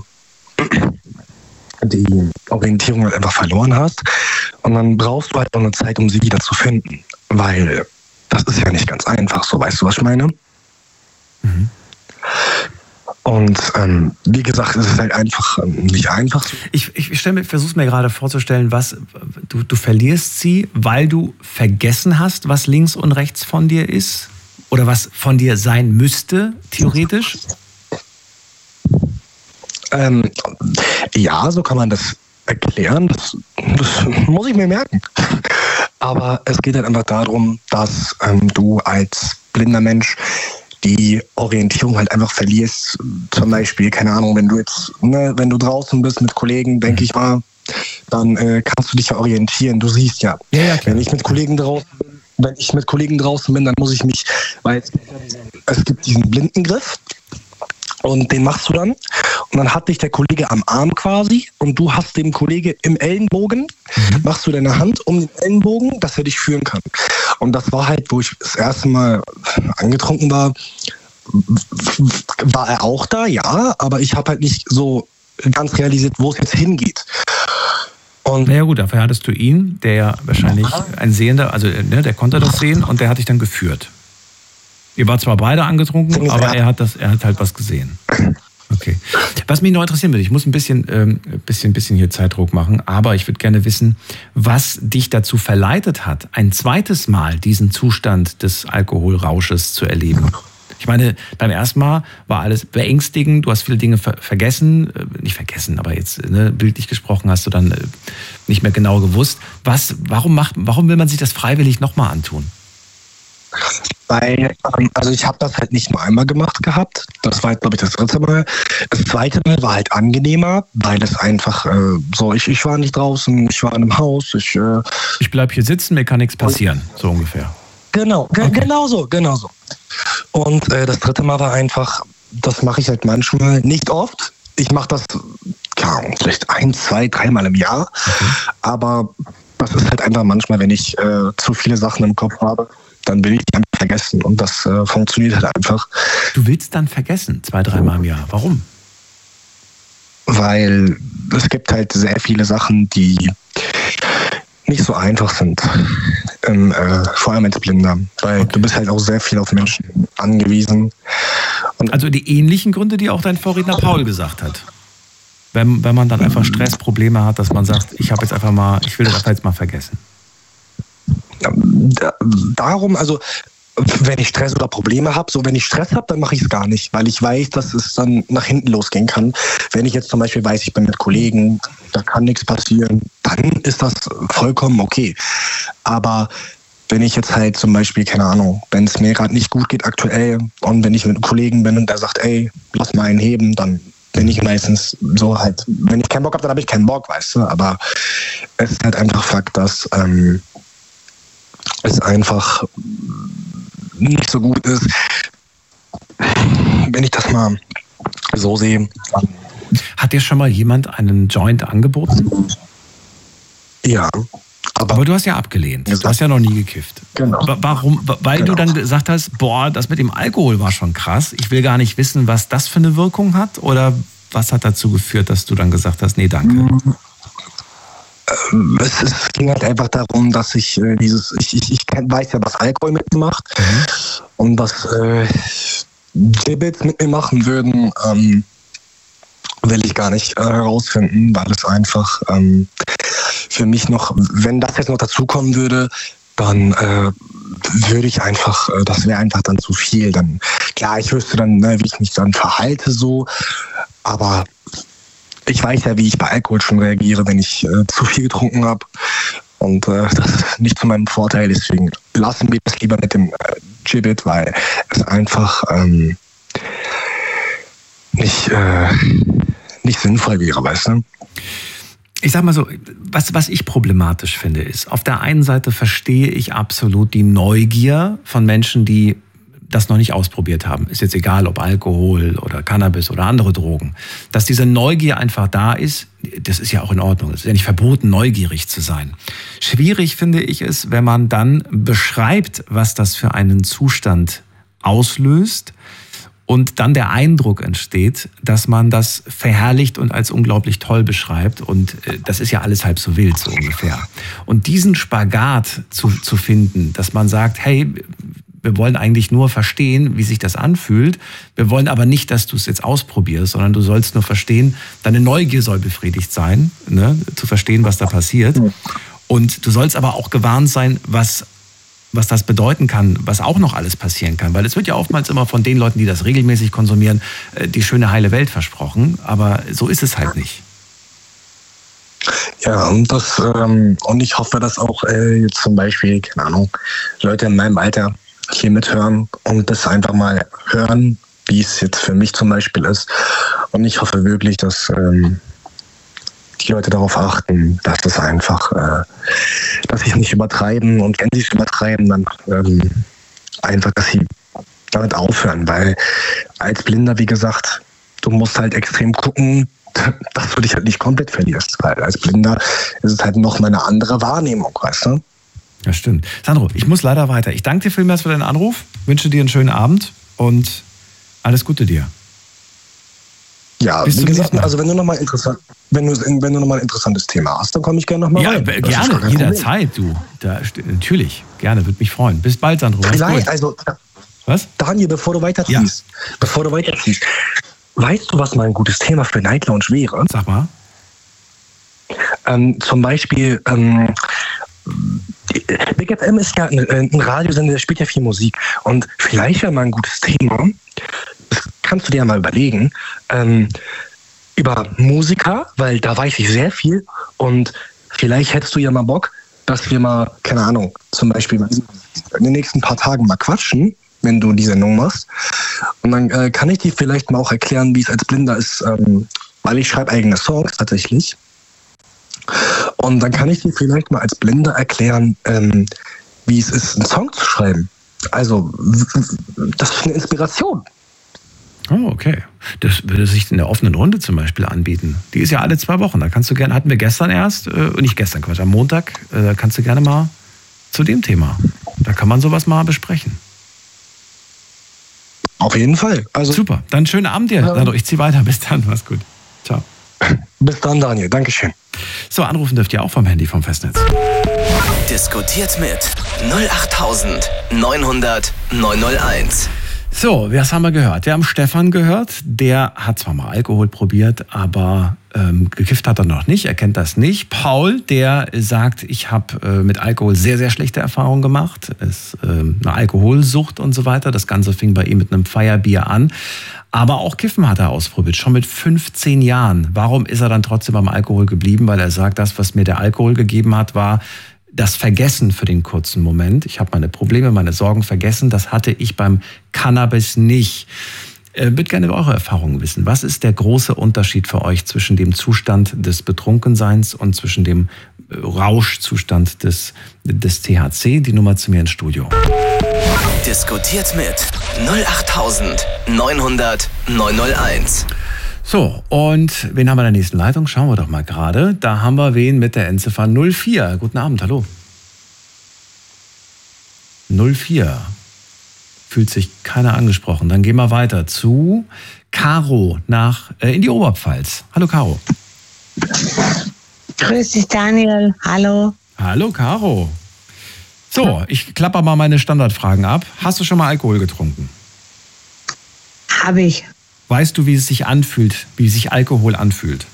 die Orientierung halt einfach verloren hast und dann brauchst du halt noch eine Zeit, um sie wieder zu finden, weil das ist ja nicht ganz einfach, so, weißt du, was ich meine? Und wie gesagt, es ist halt einfach nicht einfach. Ich versuche es mir gerade vorzustellen, was du verlierst sie, weil du vergessen hast, was links und rechts von dir ist? Oder was von dir sein müsste, theoretisch? Ja, so kann man das erklären. Das muss ich mir merken. Aber es geht halt einfach darum, dass du als blinder Mensch die Orientierung halt einfach verlierst. Zum Beispiel, keine Ahnung, wenn du jetzt, wenn du draußen bist mit Kollegen, denke ich mal, dann kannst du dich ja orientieren. Du siehst ja, wenn ich mit Kollegen draußen bin, dann muss ich mich, weil es gibt diesen Blindengriff und den machst du dann und dann hat dich der Kollege am Arm quasi und du hast dem Kollege im Ellenbogen, machst du deine Hand um den Ellenbogen, dass er dich führen kann. Und das war halt, wo ich das erste Mal angetrunken war er auch da, ja, aber ich habe halt nicht so ganz realisiert, wo es jetzt hingeht. Und naja gut, dafür hattest du ihn, der ja wahrscheinlich ein Sehender, also der konnte das sehen und der hat dich dann geführt. Ihr wart zwar beide angetrunken, aber er hat halt was gesehen. Okay. Was mich noch interessieren würde, ich muss ein bisschen hier Zeitdruck machen, aber ich würde gerne wissen, was dich dazu verleitet hat, ein zweites Mal diesen Zustand des Alkoholrausches zu erleben. Ich meine, beim ersten Mal war alles beängstigend, du hast viele Dinge vergessen, nicht vergessen, aber jetzt bildlich gesprochen hast du dann nicht mehr genau gewusst. Warum will man sich das freiwillig nochmal antun? Weil, also ich habe das halt nicht nur einmal gemacht gehabt. Das war, glaube ich, das 3. Mal. Das 2. Mal war halt angenehmer, weil es einfach so, ich war nicht draußen, ich war in einem Haus. Ich bleib hier sitzen, mir kann nichts passieren, so ungefähr. Genau, okay. genau so. Und das 3. Mal war einfach, das mache ich halt manchmal, nicht oft. Ich mache das, vielleicht 1, 2, 3 Mal im Jahr. Okay. Aber das ist halt einfach manchmal, wenn ich zu viele Sachen im Kopf habe, dann will ich die einfach vergessen. Und das funktioniert halt einfach. Du willst dann vergessen, 2, 3 Mal im Jahr. Warum? Weil es gibt halt sehr viele Sachen, die nicht so einfach sind. Vor allem als Blinder. Weil du bist halt auch sehr viel auf Menschen angewiesen. Und also die ähnlichen Gründe, die auch dein Vorredner Paul gesagt hat. Wenn man dann einfach Stressprobleme hat, dass man sagt, ich will das einfach jetzt mal vergessen. Darum, also wenn ich Stress oder Probleme habe, wenn ich Stress habe, dann mache ich es gar nicht, weil ich weiß, dass es dann nach hinten losgehen kann. Wenn ich jetzt zum Beispiel weiß, ich bin mit Kollegen, da kann nichts passieren, dann ist das vollkommen okay. Aber wenn ich jetzt halt zum Beispiel, keine Ahnung, wenn es mir gerade nicht gut geht aktuell und wenn ich mit einem Kollegen bin und der sagt, ey, lass mal einen heben, dann bin ich meistens so halt, wenn ich keinen Bock habe, dann habe ich keinen Bock, weißt du. Aber es ist halt einfach Fakt, dass es einfach nicht so gut ist, wenn ich das mal so sehe. Hat dir schon mal jemand einen Joint angeboten? Ja. Aber du hast ja abgelehnt. Du hast ja noch nie gekifft. Genau. Warum? Weil du dann gesagt hast, das mit dem Alkohol war schon krass. Ich will gar nicht wissen, was das für eine Wirkung hat. Oder was hat dazu geführt, dass du dann gesagt hast, nee, danke? Es ging halt einfach darum, dass ich weiß ja, was Alkohol mit mir macht. Und was Gibbets mit mir machen würden, will ich gar nicht herausfinden, weil es einfach für mich noch, wenn das jetzt noch dazukommen würde, dann würde ich einfach, das wäre einfach dann zu viel. Dann, klar, ich wüsste dann, wie ich mich dann verhalte so, aber ich weiß ja, wie ich bei Alkohol schon reagiere, wenn ich zu viel getrunken habe. Und das ist nicht zu meinem Vorteil, deswegen lassen wir das lieber mit dem Gibbet, weil es einfach nicht sinnvoll wäre, weißt du? Ich sag mal so, was ich problematisch finde, ist, auf der einen Seite verstehe ich absolut die Neugier von Menschen, die das noch nicht ausprobiert haben. Ist jetzt egal, ob Alkohol oder Cannabis oder andere Drogen. Dass diese Neugier einfach da ist, das ist ja auch in Ordnung. Es ist ja nicht verboten, neugierig zu sein. Schwierig finde ich es, wenn man dann beschreibt, was das für einen Zustand auslöst und dann der Eindruck entsteht, dass man das verherrlicht und als unglaublich toll beschreibt. Und das ist ja alles halb so wild, so ungefähr. Und diesen Spagat zu finden, dass man sagt, hey, wir wollen eigentlich nur verstehen, wie sich das anfühlt. Wir wollen aber nicht, dass du es jetzt ausprobierst, sondern du sollst nur verstehen, deine Neugier soll befriedigt sein, ne, zu verstehen, was da passiert. Und du sollst aber auch gewarnt sein, was das bedeuten kann, was auch noch alles passieren kann. Weil es wird ja oftmals immer von den Leuten, die das regelmäßig konsumieren, die schöne heile Welt versprochen. Aber so ist es halt nicht. Ja, und ich hoffe, dass auch jetzt zum Beispiel, keine Ahnung, Leute in meinem Alter hier mithören und das einfach mal hören, wie es jetzt für mich zum Beispiel ist. Und ich hoffe wirklich, dass die Leute darauf achten, dass das einfach, dass sie es nicht übertreiben und wenn sie es übertreiben, dann einfach, dass sie damit aufhören, weil als Blinder, wie gesagt, du musst halt extrem gucken, dass du dich halt nicht komplett verlierst, weil als Blinder ist es halt noch mal eine andere Wahrnehmung, weißt du? Ja, stimmt. Sandro, ich muss leider weiter. Ich danke dir vielmals für deinen Anruf, wünsche dir einen schönen Abend und alles Gute dir. Ja, wie gesagt, also wenn du noch mal ein interessantes Thema hast, dann komme ich gerne noch mal rein. Ja, gerne, jederzeit, du. Natürlich, gerne, würde mich freuen. Bis bald, Sandro. Vielleicht, also, was? Daniel, bevor du weiterziehst, weißt du, was mal ein gutes Thema für Night Lounge wäre? Sag mal. Zum Beispiel, Big FM ist ja ein Radiosender, der spielt ja viel Musik. Und vielleicht wäre mal ein gutes Thema, das kannst du dir ja mal überlegen, über Musiker, weil da weiß ich sehr viel. Und vielleicht hättest du ja mal Bock, dass wir mal, keine Ahnung, zum Beispiel in den nächsten paar Tagen mal quatschen, wenn du die Sendung machst. Und dann kann ich dir vielleicht mal auch erklären, wie es als Blinder ist, weil ich schreibe eigene Songs tatsächlich. Und dann kann ich dir vielleicht mal als Blinder erklären, wie es ist, einen Song zu schreiben. Also, das ist eine Inspiration. Oh, okay. Das würde sich in der offenen Runde zum Beispiel anbieten. Die ist ja alle 2 Wochen. Da kannst du gerne, hatten wir gestern erst, nicht gestern, Quatsch, am Montag, da kannst du gerne mal zu dem Thema. Da kann man sowas mal besprechen. Auf jeden Fall. Also, super, dann schönen Abend dir. Ja. Ich ziehe weiter. Bis dann, mach's gut. Ciao. Bis dann, Daniel. Dankeschön. So, anrufen dürft ihr auch vom Handy, vom Festnetz. Diskutiert mit 08900 901. So, was haben wir gehört? Wir haben Stefan gehört, der hat zwar mal Alkohol probiert, aber gekifft hat er noch nicht, er kennt das nicht. Paul, der sagt, ich habe mit Alkohol sehr, sehr schlechte Erfahrungen gemacht. Es ist eine Alkoholsucht und so weiter. Das Ganze fing bei ihm mit einem Feierbier an. Aber auch Kiffen hat er ausprobiert, schon mit 15 Jahren. Warum ist er dann trotzdem beim Alkohol geblieben? Weil er sagt, das, was mir der Alkohol gegeben hat, war das Vergessen für den kurzen Moment. Ich habe meine Probleme, meine Sorgen vergessen. Das hatte ich beim Cannabis nicht. Würde gerne eure Erfahrungen wissen. Was ist der große Unterschied für euch zwischen dem Zustand des Betrunkenseins und zwischen dem Rauschzustand des THC? Die Nummer zu mir ins Studio. Diskutiert mit 08900 901. So, und wen haben wir in der nächsten Leitung? Schauen wir doch mal gerade. Da haben wir wen mit der Endziffer 04. Guten Abend, hallo. 04. Fühlt sich keiner angesprochen. Dann gehen wir weiter zu Caro in die Oberpfalz. Hallo, Caro. Grüß dich, Daniel. Hallo. Hallo, Caro. So, ich klapper mal meine Standardfragen ab. Hast du schon mal Alkohol getrunken? Habe ich. Weißt du, wie es sich anfühlt, wie sich Alkohol anfühlt?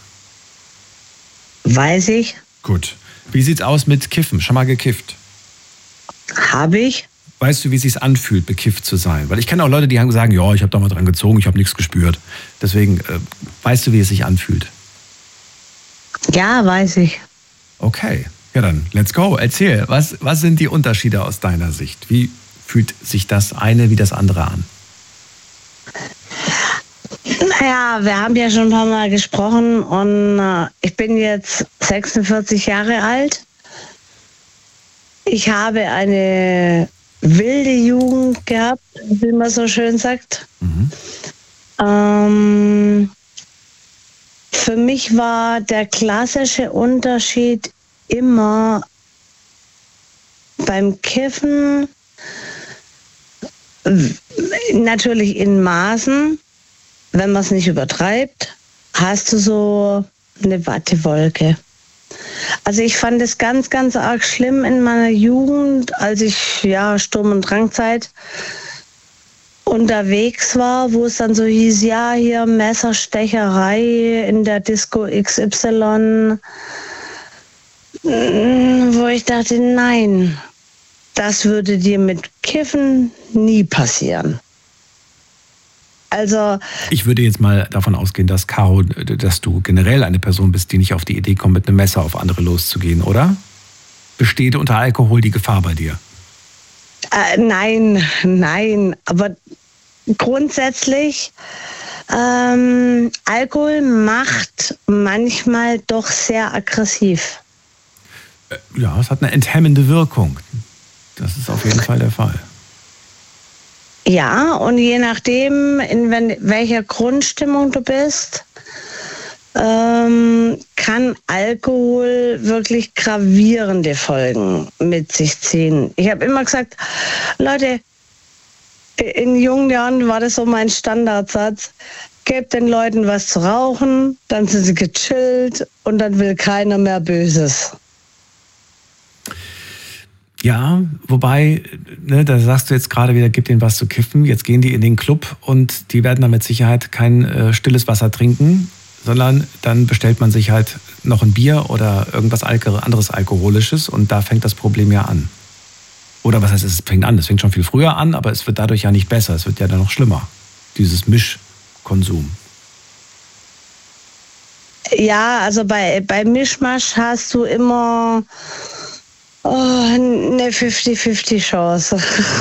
Weiß ich. Gut. Wie sieht's aus mit Kiffen? Schon mal gekifft? Habe ich. Weißt du, wie es sich anfühlt, bekifft zu sein? Weil ich kenne auch Leute, die sagen, ja, ich habe da mal dran gezogen, ich habe nichts gespürt. Deswegen, weißt du, wie es sich anfühlt? Ja, weiß ich. Okay, ja dann, let's go. Erzähl, was sind die Unterschiede aus deiner Sicht? Wie fühlt sich das eine wie das andere an? Naja, wir haben ja schon ein paar Mal gesprochen und ich bin jetzt 46 Jahre alt. Ich habe eine wilde Jugend gehabt, wie man so schön sagt. Für mich war der klassische Unterschied immer beim Kiffen, natürlich in Maßen, wenn man es nicht übertreibt, hast du so eine Wattewolke. Also ich fand es ganz, ganz arg schlimm in meiner Jugend, als ich Sturm- und Drangzeit unterwegs war, wo es dann so hieß, ja, hier Messerstecherei in der Disco XY, wo ich dachte, nein, das würde dir mit Kiffen nie passieren. Also ich würde jetzt mal davon ausgehen, dass Caro, dass du generell eine Person bist, die nicht auf die Idee kommt, mit einem Messer auf andere loszugehen, oder? Besteht unter Alkohol die Gefahr bei dir? Nein, aber grundsätzlich, Alkohol macht manchmal doch sehr aggressiv. Ja, es hat eine enthemmende Wirkung. Das ist auf jeden Fall der Fall. Ja, und je nachdem, in welcher Grundstimmung du bist, kann Alkohol wirklich gravierende Folgen mit sich ziehen. Ich habe immer gesagt, Leute, in jungen Jahren war das so mein Standardsatz, gebt den Leuten was zu rauchen, dann sind sie gechillt und dann will keiner mehr Böses. Ja, wobei, da sagst du jetzt gerade wieder, gib denen was zu kiffen. Jetzt gehen die in den Club und die werden dann mit Sicherheit kein stilles Wasser trinken, sondern dann bestellt man sich halt noch ein Bier oder irgendwas anderes Alkoholisches und da fängt das Problem ja an. Oder was heißt, es fängt an? Es fängt schon viel früher an, aber es wird dadurch ja nicht besser. Es wird ja dann noch schlimmer, dieses Mischkonsum. Ja, also bei Mischmasch hast du immer Eine 50-50 Chance.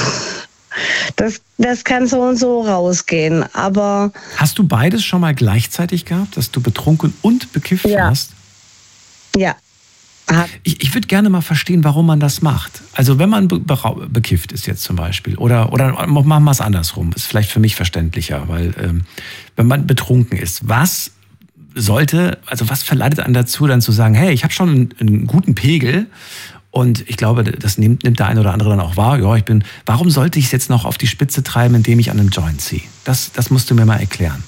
Das kann so und so rausgehen, aber... Hast du beides schon mal gleichzeitig gehabt, dass du betrunken und bekifft warst? Ja. Ich würde gerne mal verstehen, warum man das macht. Also wenn man bekifft ist jetzt zum Beispiel, oder machen wir es andersrum, ist vielleicht für mich verständlicher, weil wenn man betrunken ist, was verleitet einen dazu, dann zu sagen, hey, ich habe schon einen guten Pegel und ich glaube, das nimmt der eine oder andere dann auch wahr, ja, warum sollte ich es jetzt noch auf die Spitze treiben, indem ich an einem Joint ziehe? Das musst du mir mal erklären.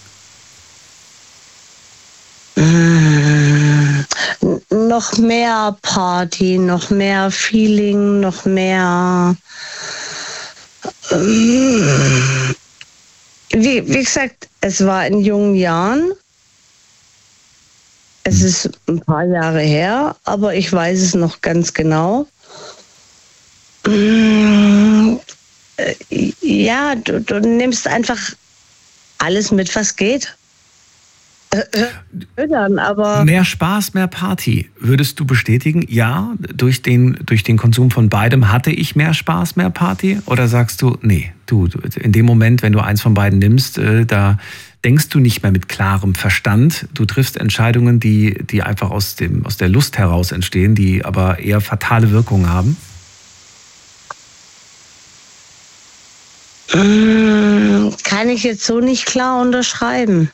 Noch mehr Party, noch mehr Feeling, noch mehr... Wie gesagt, es war in jungen Jahren. Es ist ein paar Jahre her, aber ich weiß es noch ganz genau. Ja, du nimmst einfach alles mit, was geht. Aber mehr Spaß, mehr Party. Würdest du bestätigen, ja, durch den Konsum von beidem hatte ich mehr Spaß, mehr Party? Oder sagst du, nee, du in dem Moment, wenn du eins von beiden nimmst, da denkst du nicht mehr mit klarem Verstand. Du triffst Entscheidungen, die einfach aus der Lust heraus entstehen, die aber eher fatale Wirkungen haben? Kann ich jetzt so nicht klar unterschreiben.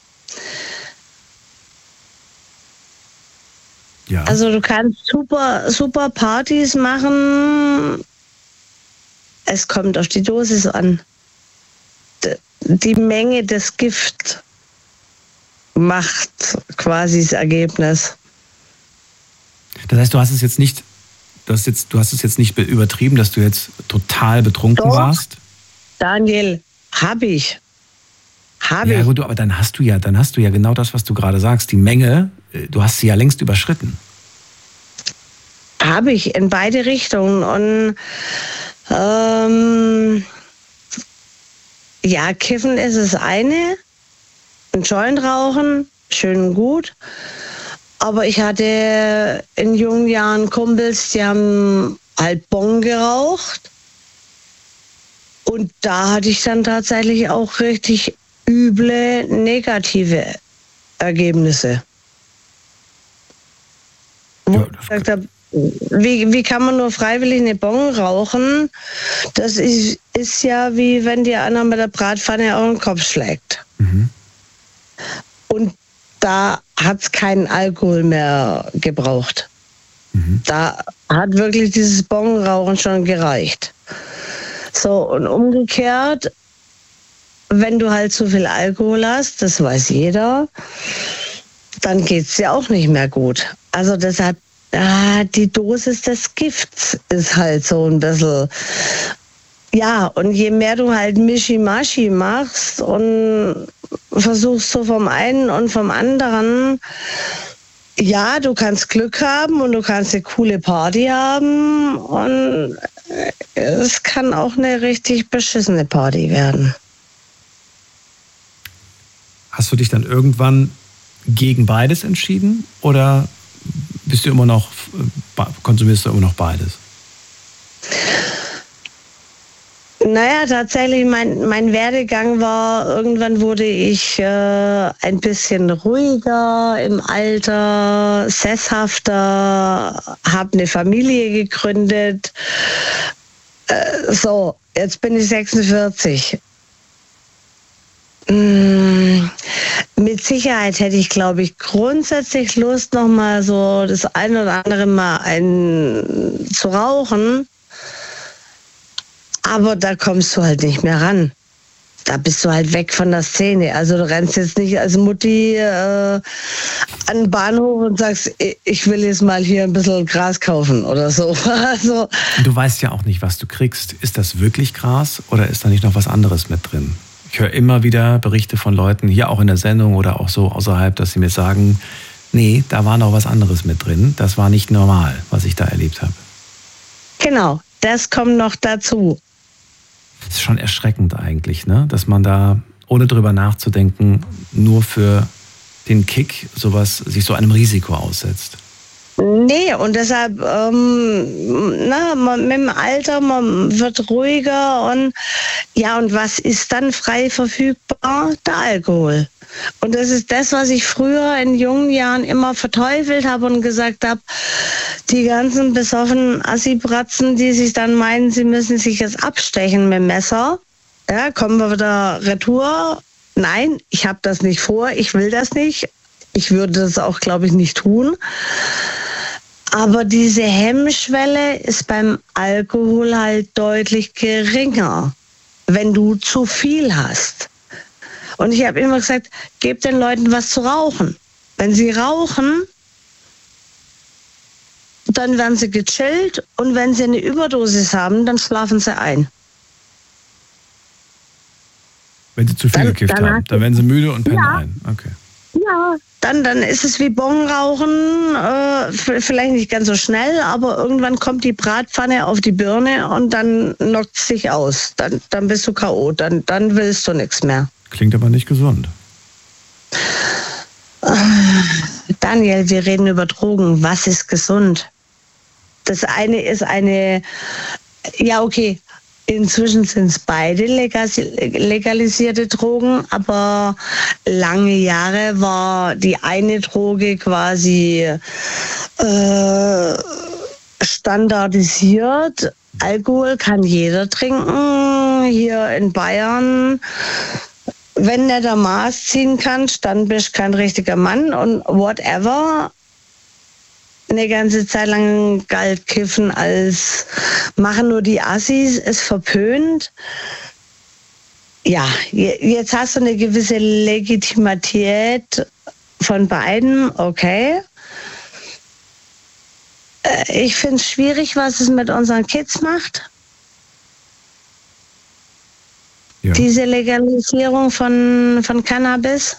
Ja. Also du kannst super Partys machen. Es kommt auf die Dosis an. Die Menge des Gift macht quasi das Ergebnis. Das heißt, du hast es jetzt nicht übertrieben, dass du jetzt total betrunken warst? Daniel, habe ich. Ja gut, aber dann hast du ja genau das, was du gerade sagst. Die Menge, du hast sie ja längst überschritten. Habe ich in beide Richtungen. Und ja, Kiffen ist das eine. Ein Joint rauchen, schön und gut. Aber ich hatte in jungen Jahren Kumpels, die haben halt Bong geraucht. Und da hatte ich dann tatsächlich auch richtig üble negative Ergebnisse. Wo ich gesagt habe, wie kann man nur freiwillig eine Bong rauchen? Das ist ja wie wenn dir einer mit der Bratpfanne auf den Kopf schlägt. Mhm. Und da hat es keinen Alkohol mehr gebraucht. Mhm. Da hat wirklich dieses Bongrauchen schon gereicht. So, und umgekehrt, wenn du halt zu viel Alkohol hast, das weiß jeder, dann geht es dir auch nicht mehr gut. Also deshalb, die Dosis des Gifts ist halt so ein bisschen... Ja, und je mehr du halt Mischi-Maschi machst und versuchst so vom einen und vom anderen, ja, du kannst Glück haben und du kannst eine coole Party haben und es kann auch eine richtig beschissene Party werden. Hast du dich dann irgendwann gegen beides entschieden oder konsumierst du immer noch beides? Naja, tatsächlich, mein Werdegang war, irgendwann wurde ich ein bisschen ruhiger im Alter, sesshafter, habe eine Familie gegründet. So, jetzt bin ich 46. Mit Sicherheit hätte ich, glaube ich, grundsätzlich Lust, noch mal so das ein oder andere Mal zu rauchen. Aber da kommst du halt nicht mehr ran. Da bist du halt weg von der Szene. Also du rennst jetzt nicht als Mutti an den Bahnhof und sagst, ich will jetzt mal hier ein bisschen Gras kaufen oder so. Also, du weißt ja auch nicht, was du kriegst. Ist das wirklich Gras oder ist da nicht noch was anderes mit drin? Ich höre immer wieder Berichte von Leuten, hier auch in der Sendung oder auch so außerhalb, dass sie mir sagen, nee, da war noch was anderes mit drin. Das war nicht normal, was ich da erlebt habe. Genau, das kommt noch dazu. Das ist schon erschreckend eigentlich, ne? Dass man da, ohne drüber nachzudenken, nur für den Kick sich so einem Risiko aussetzt. Nee, und deshalb, mit dem Alter, man wird ruhiger und was ist dann frei verfügbar? Der Alkohol. Und das ist das, was ich früher in jungen Jahren immer verteufelt habe und gesagt habe, die ganzen besoffenen Assi-Bratzen, die sich dann meinen, sie müssen sich jetzt abstechen mit dem Messer. Ja, kommen wir wieder retour. Nein, ich habe das nicht vor, ich will das nicht. Ich würde das auch, glaube ich, nicht tun. Aber diese Hemmschwelle ist beim Alkohol halt deutlich geringer, wenn du zu viel hast. Und ich habe immer gesagt, gebt den Leuten was zu rauchen. Wenn sie rauchen, dann werden sie gechillt und wenn sie eine Überdosis haben, dann schlafen sie ein. Wenn sie zu viel gekifft haben, dann werden sie müde und pennen ein. Okay. Ja, dann ist es wie Bongrauchen, vielleicht nicht ganz so schnell, aber irgendwann kommt die Bratpfanne auf die Birne und dann knockt es dich aus. Dann bist du K.O., dann willst du nichts mehr. Klingt aber nicht gesund. Daniel, wir reden über Drogen. Was ist gesund? Das eine ist inzwischen sind es beide legalisierte Drogen, aber lange Jahre war die eine Droge quasi standardisiert. Alkohol kann jeder trinken. Hier in Bayern, wenn du der Maß ziehen kannst, dann bist du kein richtiger Mann und whatever. Eine ganze Zeit lang galt Kiffen als machen nur die Assis, ist verpönt. Ja, jetzt hast du eine gewisse Legitimität von beiden, okay. Ich finde es schwierig, was es mit unseren Kids macht. Ja. Diese Legalisierung von Cannabis.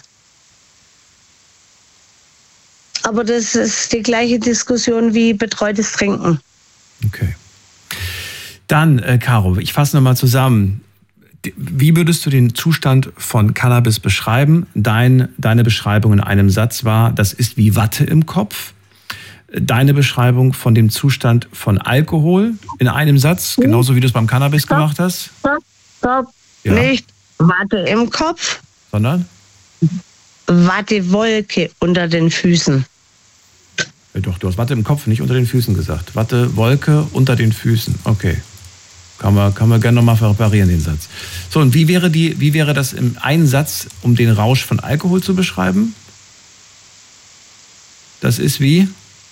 Aber das ist die gleiche Diskussion wie betreutes Trinken. Okay. Dann, Caro, ich fasse nochmal zusammen. Wie würdest du den Zustand von Cannabis beschreiben? Deine Beschreibung in einem Satz war, das ist wie Watte im Kopf. Deine Beschreibung von dem Zustand von Alkohol in einem Satz, genauso wie du es beim Cannabis gemacht hast? Stopp. Ja. Nicht Watte im Kopf. Sondern? Wattewolke unter den Füßen. Ja, doch, du hast Watte im Kopf, nicht unter den Füßen gesagt. Wattewolke unter den Füßen. Okay. Kann man gerne nochmal reparieren, den Satz. So, und wie wäre das im einen Satz, um den Rausch von Alkohol zu beschreiben? Das ist wie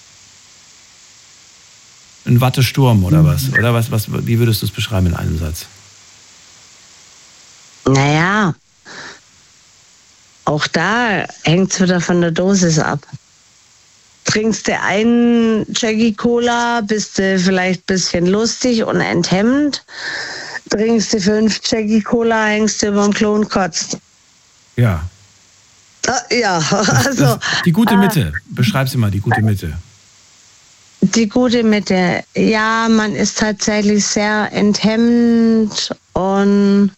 ein Wattesturm oder was? Oder wie würdest du es beschreiben in einem Satz? Naja, auch da hängt es wieder von der Dosis ab. Trinkst du einen Jackie Cola, bist du vielleicht ein bisschen lustig und enthemmt. Trinkst du 5 Jackie Cola, hängst du über dem Klo und kotzt. Ja. Ja, also. Die gute Mitte. Beschreib sie mal, die gute Mitte. Die gute Mitte. Ja, man ist tatsächlich sehr enthemmt und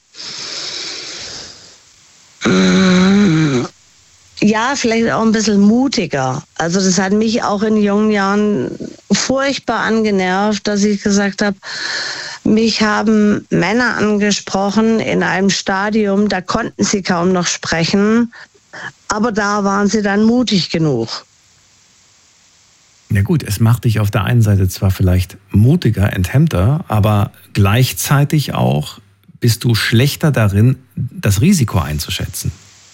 ja, vielleicht auch ein bisschen mutiger. Also das hat mich auch in jungen Jahren furchtbar angenervt, dass ich gesagt habe, mich haben Männer angesprochen in einem Stadium, da konnten sie kaum noch sprechen, aber da waren sie dann mutig genug. Ja gut, es macht dich auf der einen Seite zwar vielleicht mutiger, enthemmter, aber gleichzeitig auch bist du schlechter darin, das Risiko einzuschätzen.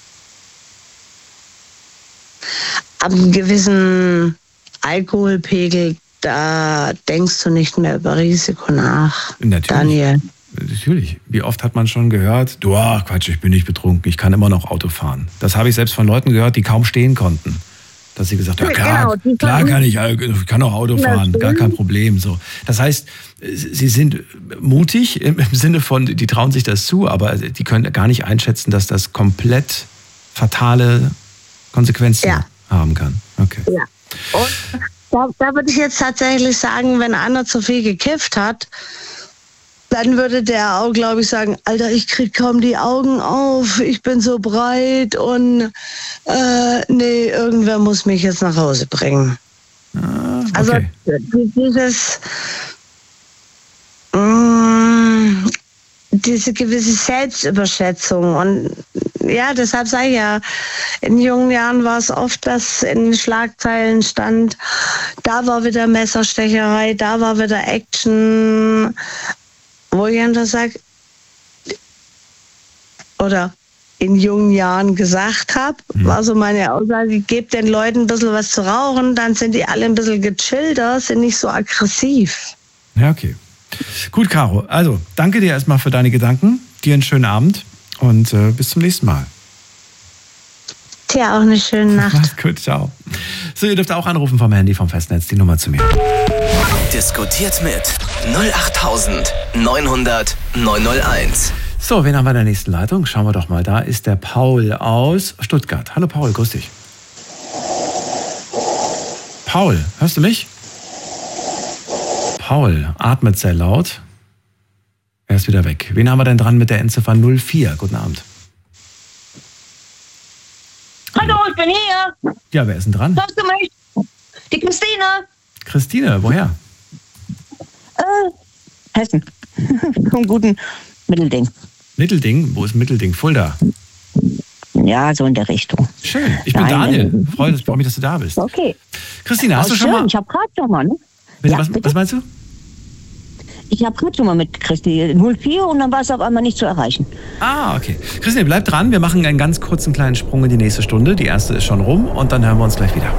Ab einem gewissen Alkoholpegel, da denkst du nicht mehr über Risiko nach, natürlich, Daniel. Natürlich. Wie oft hat man schon gehört, Quatsch, ich bin nicht betrunken, ich kann immer noch Auto fahren. Das habe ich selbst von Leuten gehört, die kaum stehen konnten. Dass sie gesagt haben, klar kann ich kann auch Auto fahren, gar kein Problem. So. Das heißt, sie sind mutig im Sinne von, die trauen sich das zu, aber die können gar nicht einschätzen, dass das komplett fatale Konsequenzen haben kann. Okay. Ja. Und da würde ich jetzt tatsächlich sagen, wenn einer zu viel gekifft hat, dann würde der auch, glaube ich, sagen, Alter, ich krieg kaum die Augen auf, ich bin so breit und irgendwer muss mich jetzt nach Hause bringen. Also Okay. Diese gewisse Selbstüberschätzung. Und ja, deshalb sage ich ja, in jungen Jahren war es oft, dass in den Schlagzeilen stand, da war wieder Messerstecherei, da war wieder Action, wo ich einfach sage, oder in jungen Jahren gesagt habe, war so meine Aussage, ich gebe den Leuten ein bisschen was zu rauchen, dann sind die alle ein bisschen gechillter, sind nicht so aggressiv. Ja, okay. Gut, Caro. Also, danke dir erstmal für deine Gedanken. Dir einen schönen Abend und bis zum nächsten Mal. Tja, auch eine schöne Nacht. Mach's gut, ciao. So, ihr dürft auch anrufen vom Handy vom Festnetz, die Nummer zu mir. Diskutiert mit 08900 901. So, wen haben wir in der nächsten Leitung? Schauen wir doch mal. Da ist der Paul aus Stuttgart. Hallo Paul, grüß dich. Paul, hörst du mich? Paul atmet sehr laut. Er ist wieder weg. Wen haben wir denn dran mit der Endziffer 04? Guten Abend. Hallo, ich bin hier. Ja, wer ist denn dran? Hörst du mich? Die Christine. Christine, woher? Hessen. Vom guten Mittelding. Mittelding? Wo ist Mittelding? Fulda. Ja, so in der Richtung. Schön. Ich bin Daniel. Freue mich, dass du da bist. Okay. Christine, hast du schon schön. mal... Ich habe gerade schon mal, ne? Bitte, Ja, was meinst du? Ich habe gerade schon mal mit Christi 04 und dann war es auf einmal nicht zu erreichen. Ah, okay. Christine, bleib dran. Wir machen einen ganz kurzen kleinen Sprung in die nächste Stunde. Die erste ist schon rum und dann hören wir uns gleich wieder.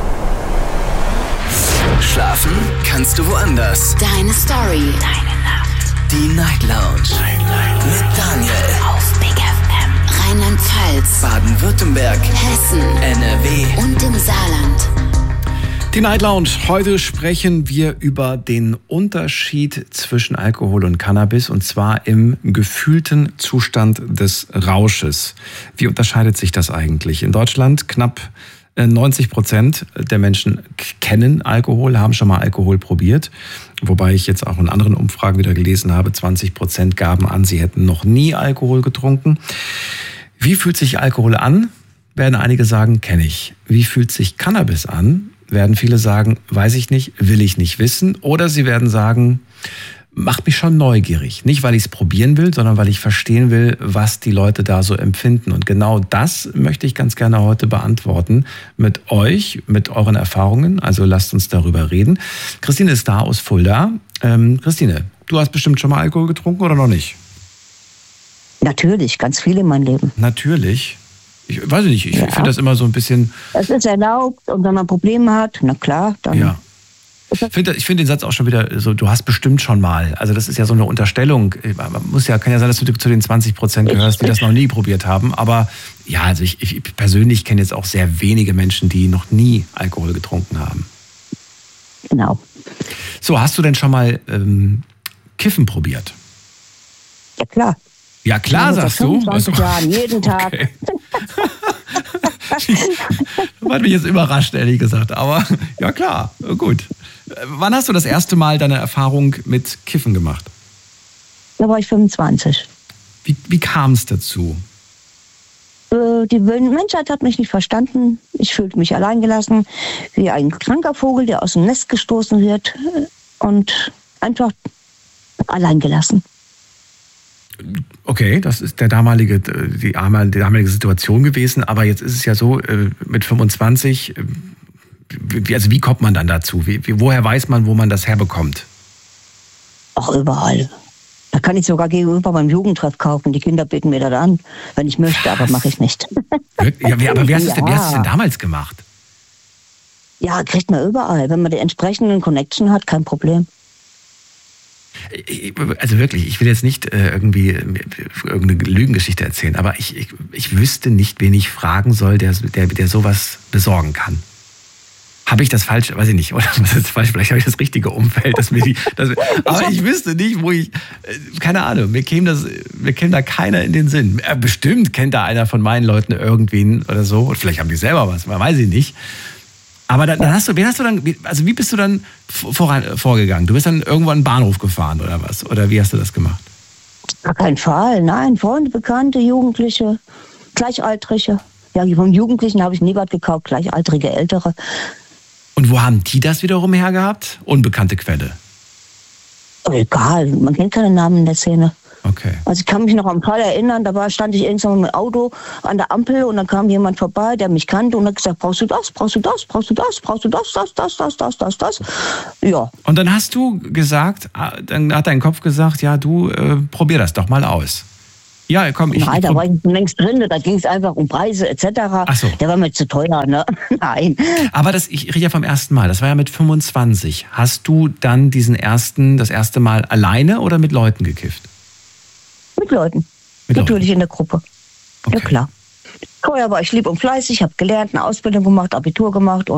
Schlafen kannst du woanders. Deine Story. Deine Nacht. Die Night Lounge. Mit Daniel. Auf Big FM. Rheinland-Pfalz. Baden-Württemberg. Hessen. NRW. Und im Saarland. Die Night Lounge. Heute sprechen wir über den Unterschied zwischen Alkohol und Cannabis und zwar im gefühlten Zustand des Rausches. Wie unterscheidet sich das eigentlich? In Deutschland knapp 90% der Menschen kennen Alkohol, haben schon mal Alkohol probiert. Wobei ich jetzt auch in anderen Umfragen wieder gelesen habe, 20% gaben an, sie hätten noch nie Alkohol getrunken. Wie fühlt sich Alkohol an? Werden einige sagen, kenne ich. Wie fühlt sich Cannabis an? Werden viele sagen, weiß ich nicht, will ich nicht wissen. Oder sie werden sagen, macht mich schon neugierig. Nicht, weil ich es probieren will, sondern weil ich verstehen will, was die Leute da so empfinden. Und genau das möchte ich ganz gerne heute beantworten mit euch, mit euren Erfahrungen. Also lasst uns darüber reden. Christine ist da aus Fulda. Christine, du hast bestimmt schon mal Alkohol getrunken oder noch nicht? Natürlich, ganz viel in meinem Leben. Natürlich. Ich weiß nicht, ich finde das immer so ein bisschen... Es ist erlaubt und wenn man Probleme hat, na klar, dann... Ja. Ich finde den Satz auch schon wieder so, du hast bestimmt schon mal. Also das ist ja so eine Unterstellung. Kann ja sein, dass du zu den 20% gehörst, die das noch nie probiert haben. Aber ja, also ich persönlich kenne jetzt auch sehr wenige Menschen, die noch nie Alkohol getrunken haben. Genau. So, hast du denn schon mal Kiffen probiert? Ja, klar. Ja, klar, sagst du. 25 Jahren, jeden Tag. Okay. Das hat mich jetzt überrascht, ehrlich gesagt. Aber ja, klar, gut. Wann hast du das erste Mal deine Erfahrung mit Kiffen gemacht? Da war ich 25. Wie kam es dazu? Die Menschheit hat mich nicht verstanden. Ich fühlte mich alleingelassen, wie ein kranker Vogel, der aus dem Nest gestoßen wird und einfach alleingelassen. Okay, das ist die damalige Situation gewesen, aber jetzt ist es ja so, mit 25, wie kommt man dann dazu? Woher weiß man, wo man das herbekommt? Ach, überall. Da kann ich sogar gegenüber beim Jugendtreff kaufen. Die Kinder beten mir das an, wenn ich möchte, aber mache ich nicht. Ja, aber wie hast du es denn damals gemacht? Ja, kriegt man überall. Wenn man die entsprechenden Connection hat, kein Problem. Also wirklich, ich will jetzt nicht irgendwie irgendeine Lügengeschichte erzählen, aber ich wüsste nicht, wen ich fragen soll, der sowas besorgen kann. Habe ich das falsch? Weiß ich nicht. Oder was ist falsch? Vielleicht habe ich das richtige Umfeld. Aber ich wüsste nicht, wo ich... Keine Ahnung, mir käme da keiner in den Sinn. Bestimmt kennt da einer von meinen Leuten irgendwen oder so. Und vielleicht haben die selber was, weiß ich nicht. Aber wie bist du dann vorgegangen? Du bist dann irgendwann einen Bahnhof gefahren oder was? Oder wie hast du das gemacht? Gar kein Fall, nein. Freunde, Bekannte, Jugendliche, Gleichaltrige. Ja, von Jugendlichen habe ich nie was gekauft, Gleichaltrige, Ältere. Und wo haben die das wiederum hergehabt? Unbekannte Quelle. Egal, man kennt keine Namen in der Szene. Okay. Also ich kann mich noch am Fall erinnern, stand ich irgendwann mit dem Auto an der Ampel und dann kam jemand vorbei, der mich kannte und hat gesagt, brauchst du das? Ja. Und dann hast du gesagt, dann hat dein Kopf gesagt, ja, du probier das doch mal aus. Ja, komm, Nein, da war ich schon längst drin, da ging es einfach um Preise etc. Ach so. Der war mir zu teuer, ne? Nein. Aber ich rede ja vom ersten Mal, das war ja mit 25. Hast du dann das erste Mal alleine oder mit Leuten gekifft? Mit Leuten. Natürlich in der Gruppe. Okay. Ja, klar. Vorher war ich lieb und fleißig, habe gelernt, eine Ausbildung gemacht, Abitur gemacht und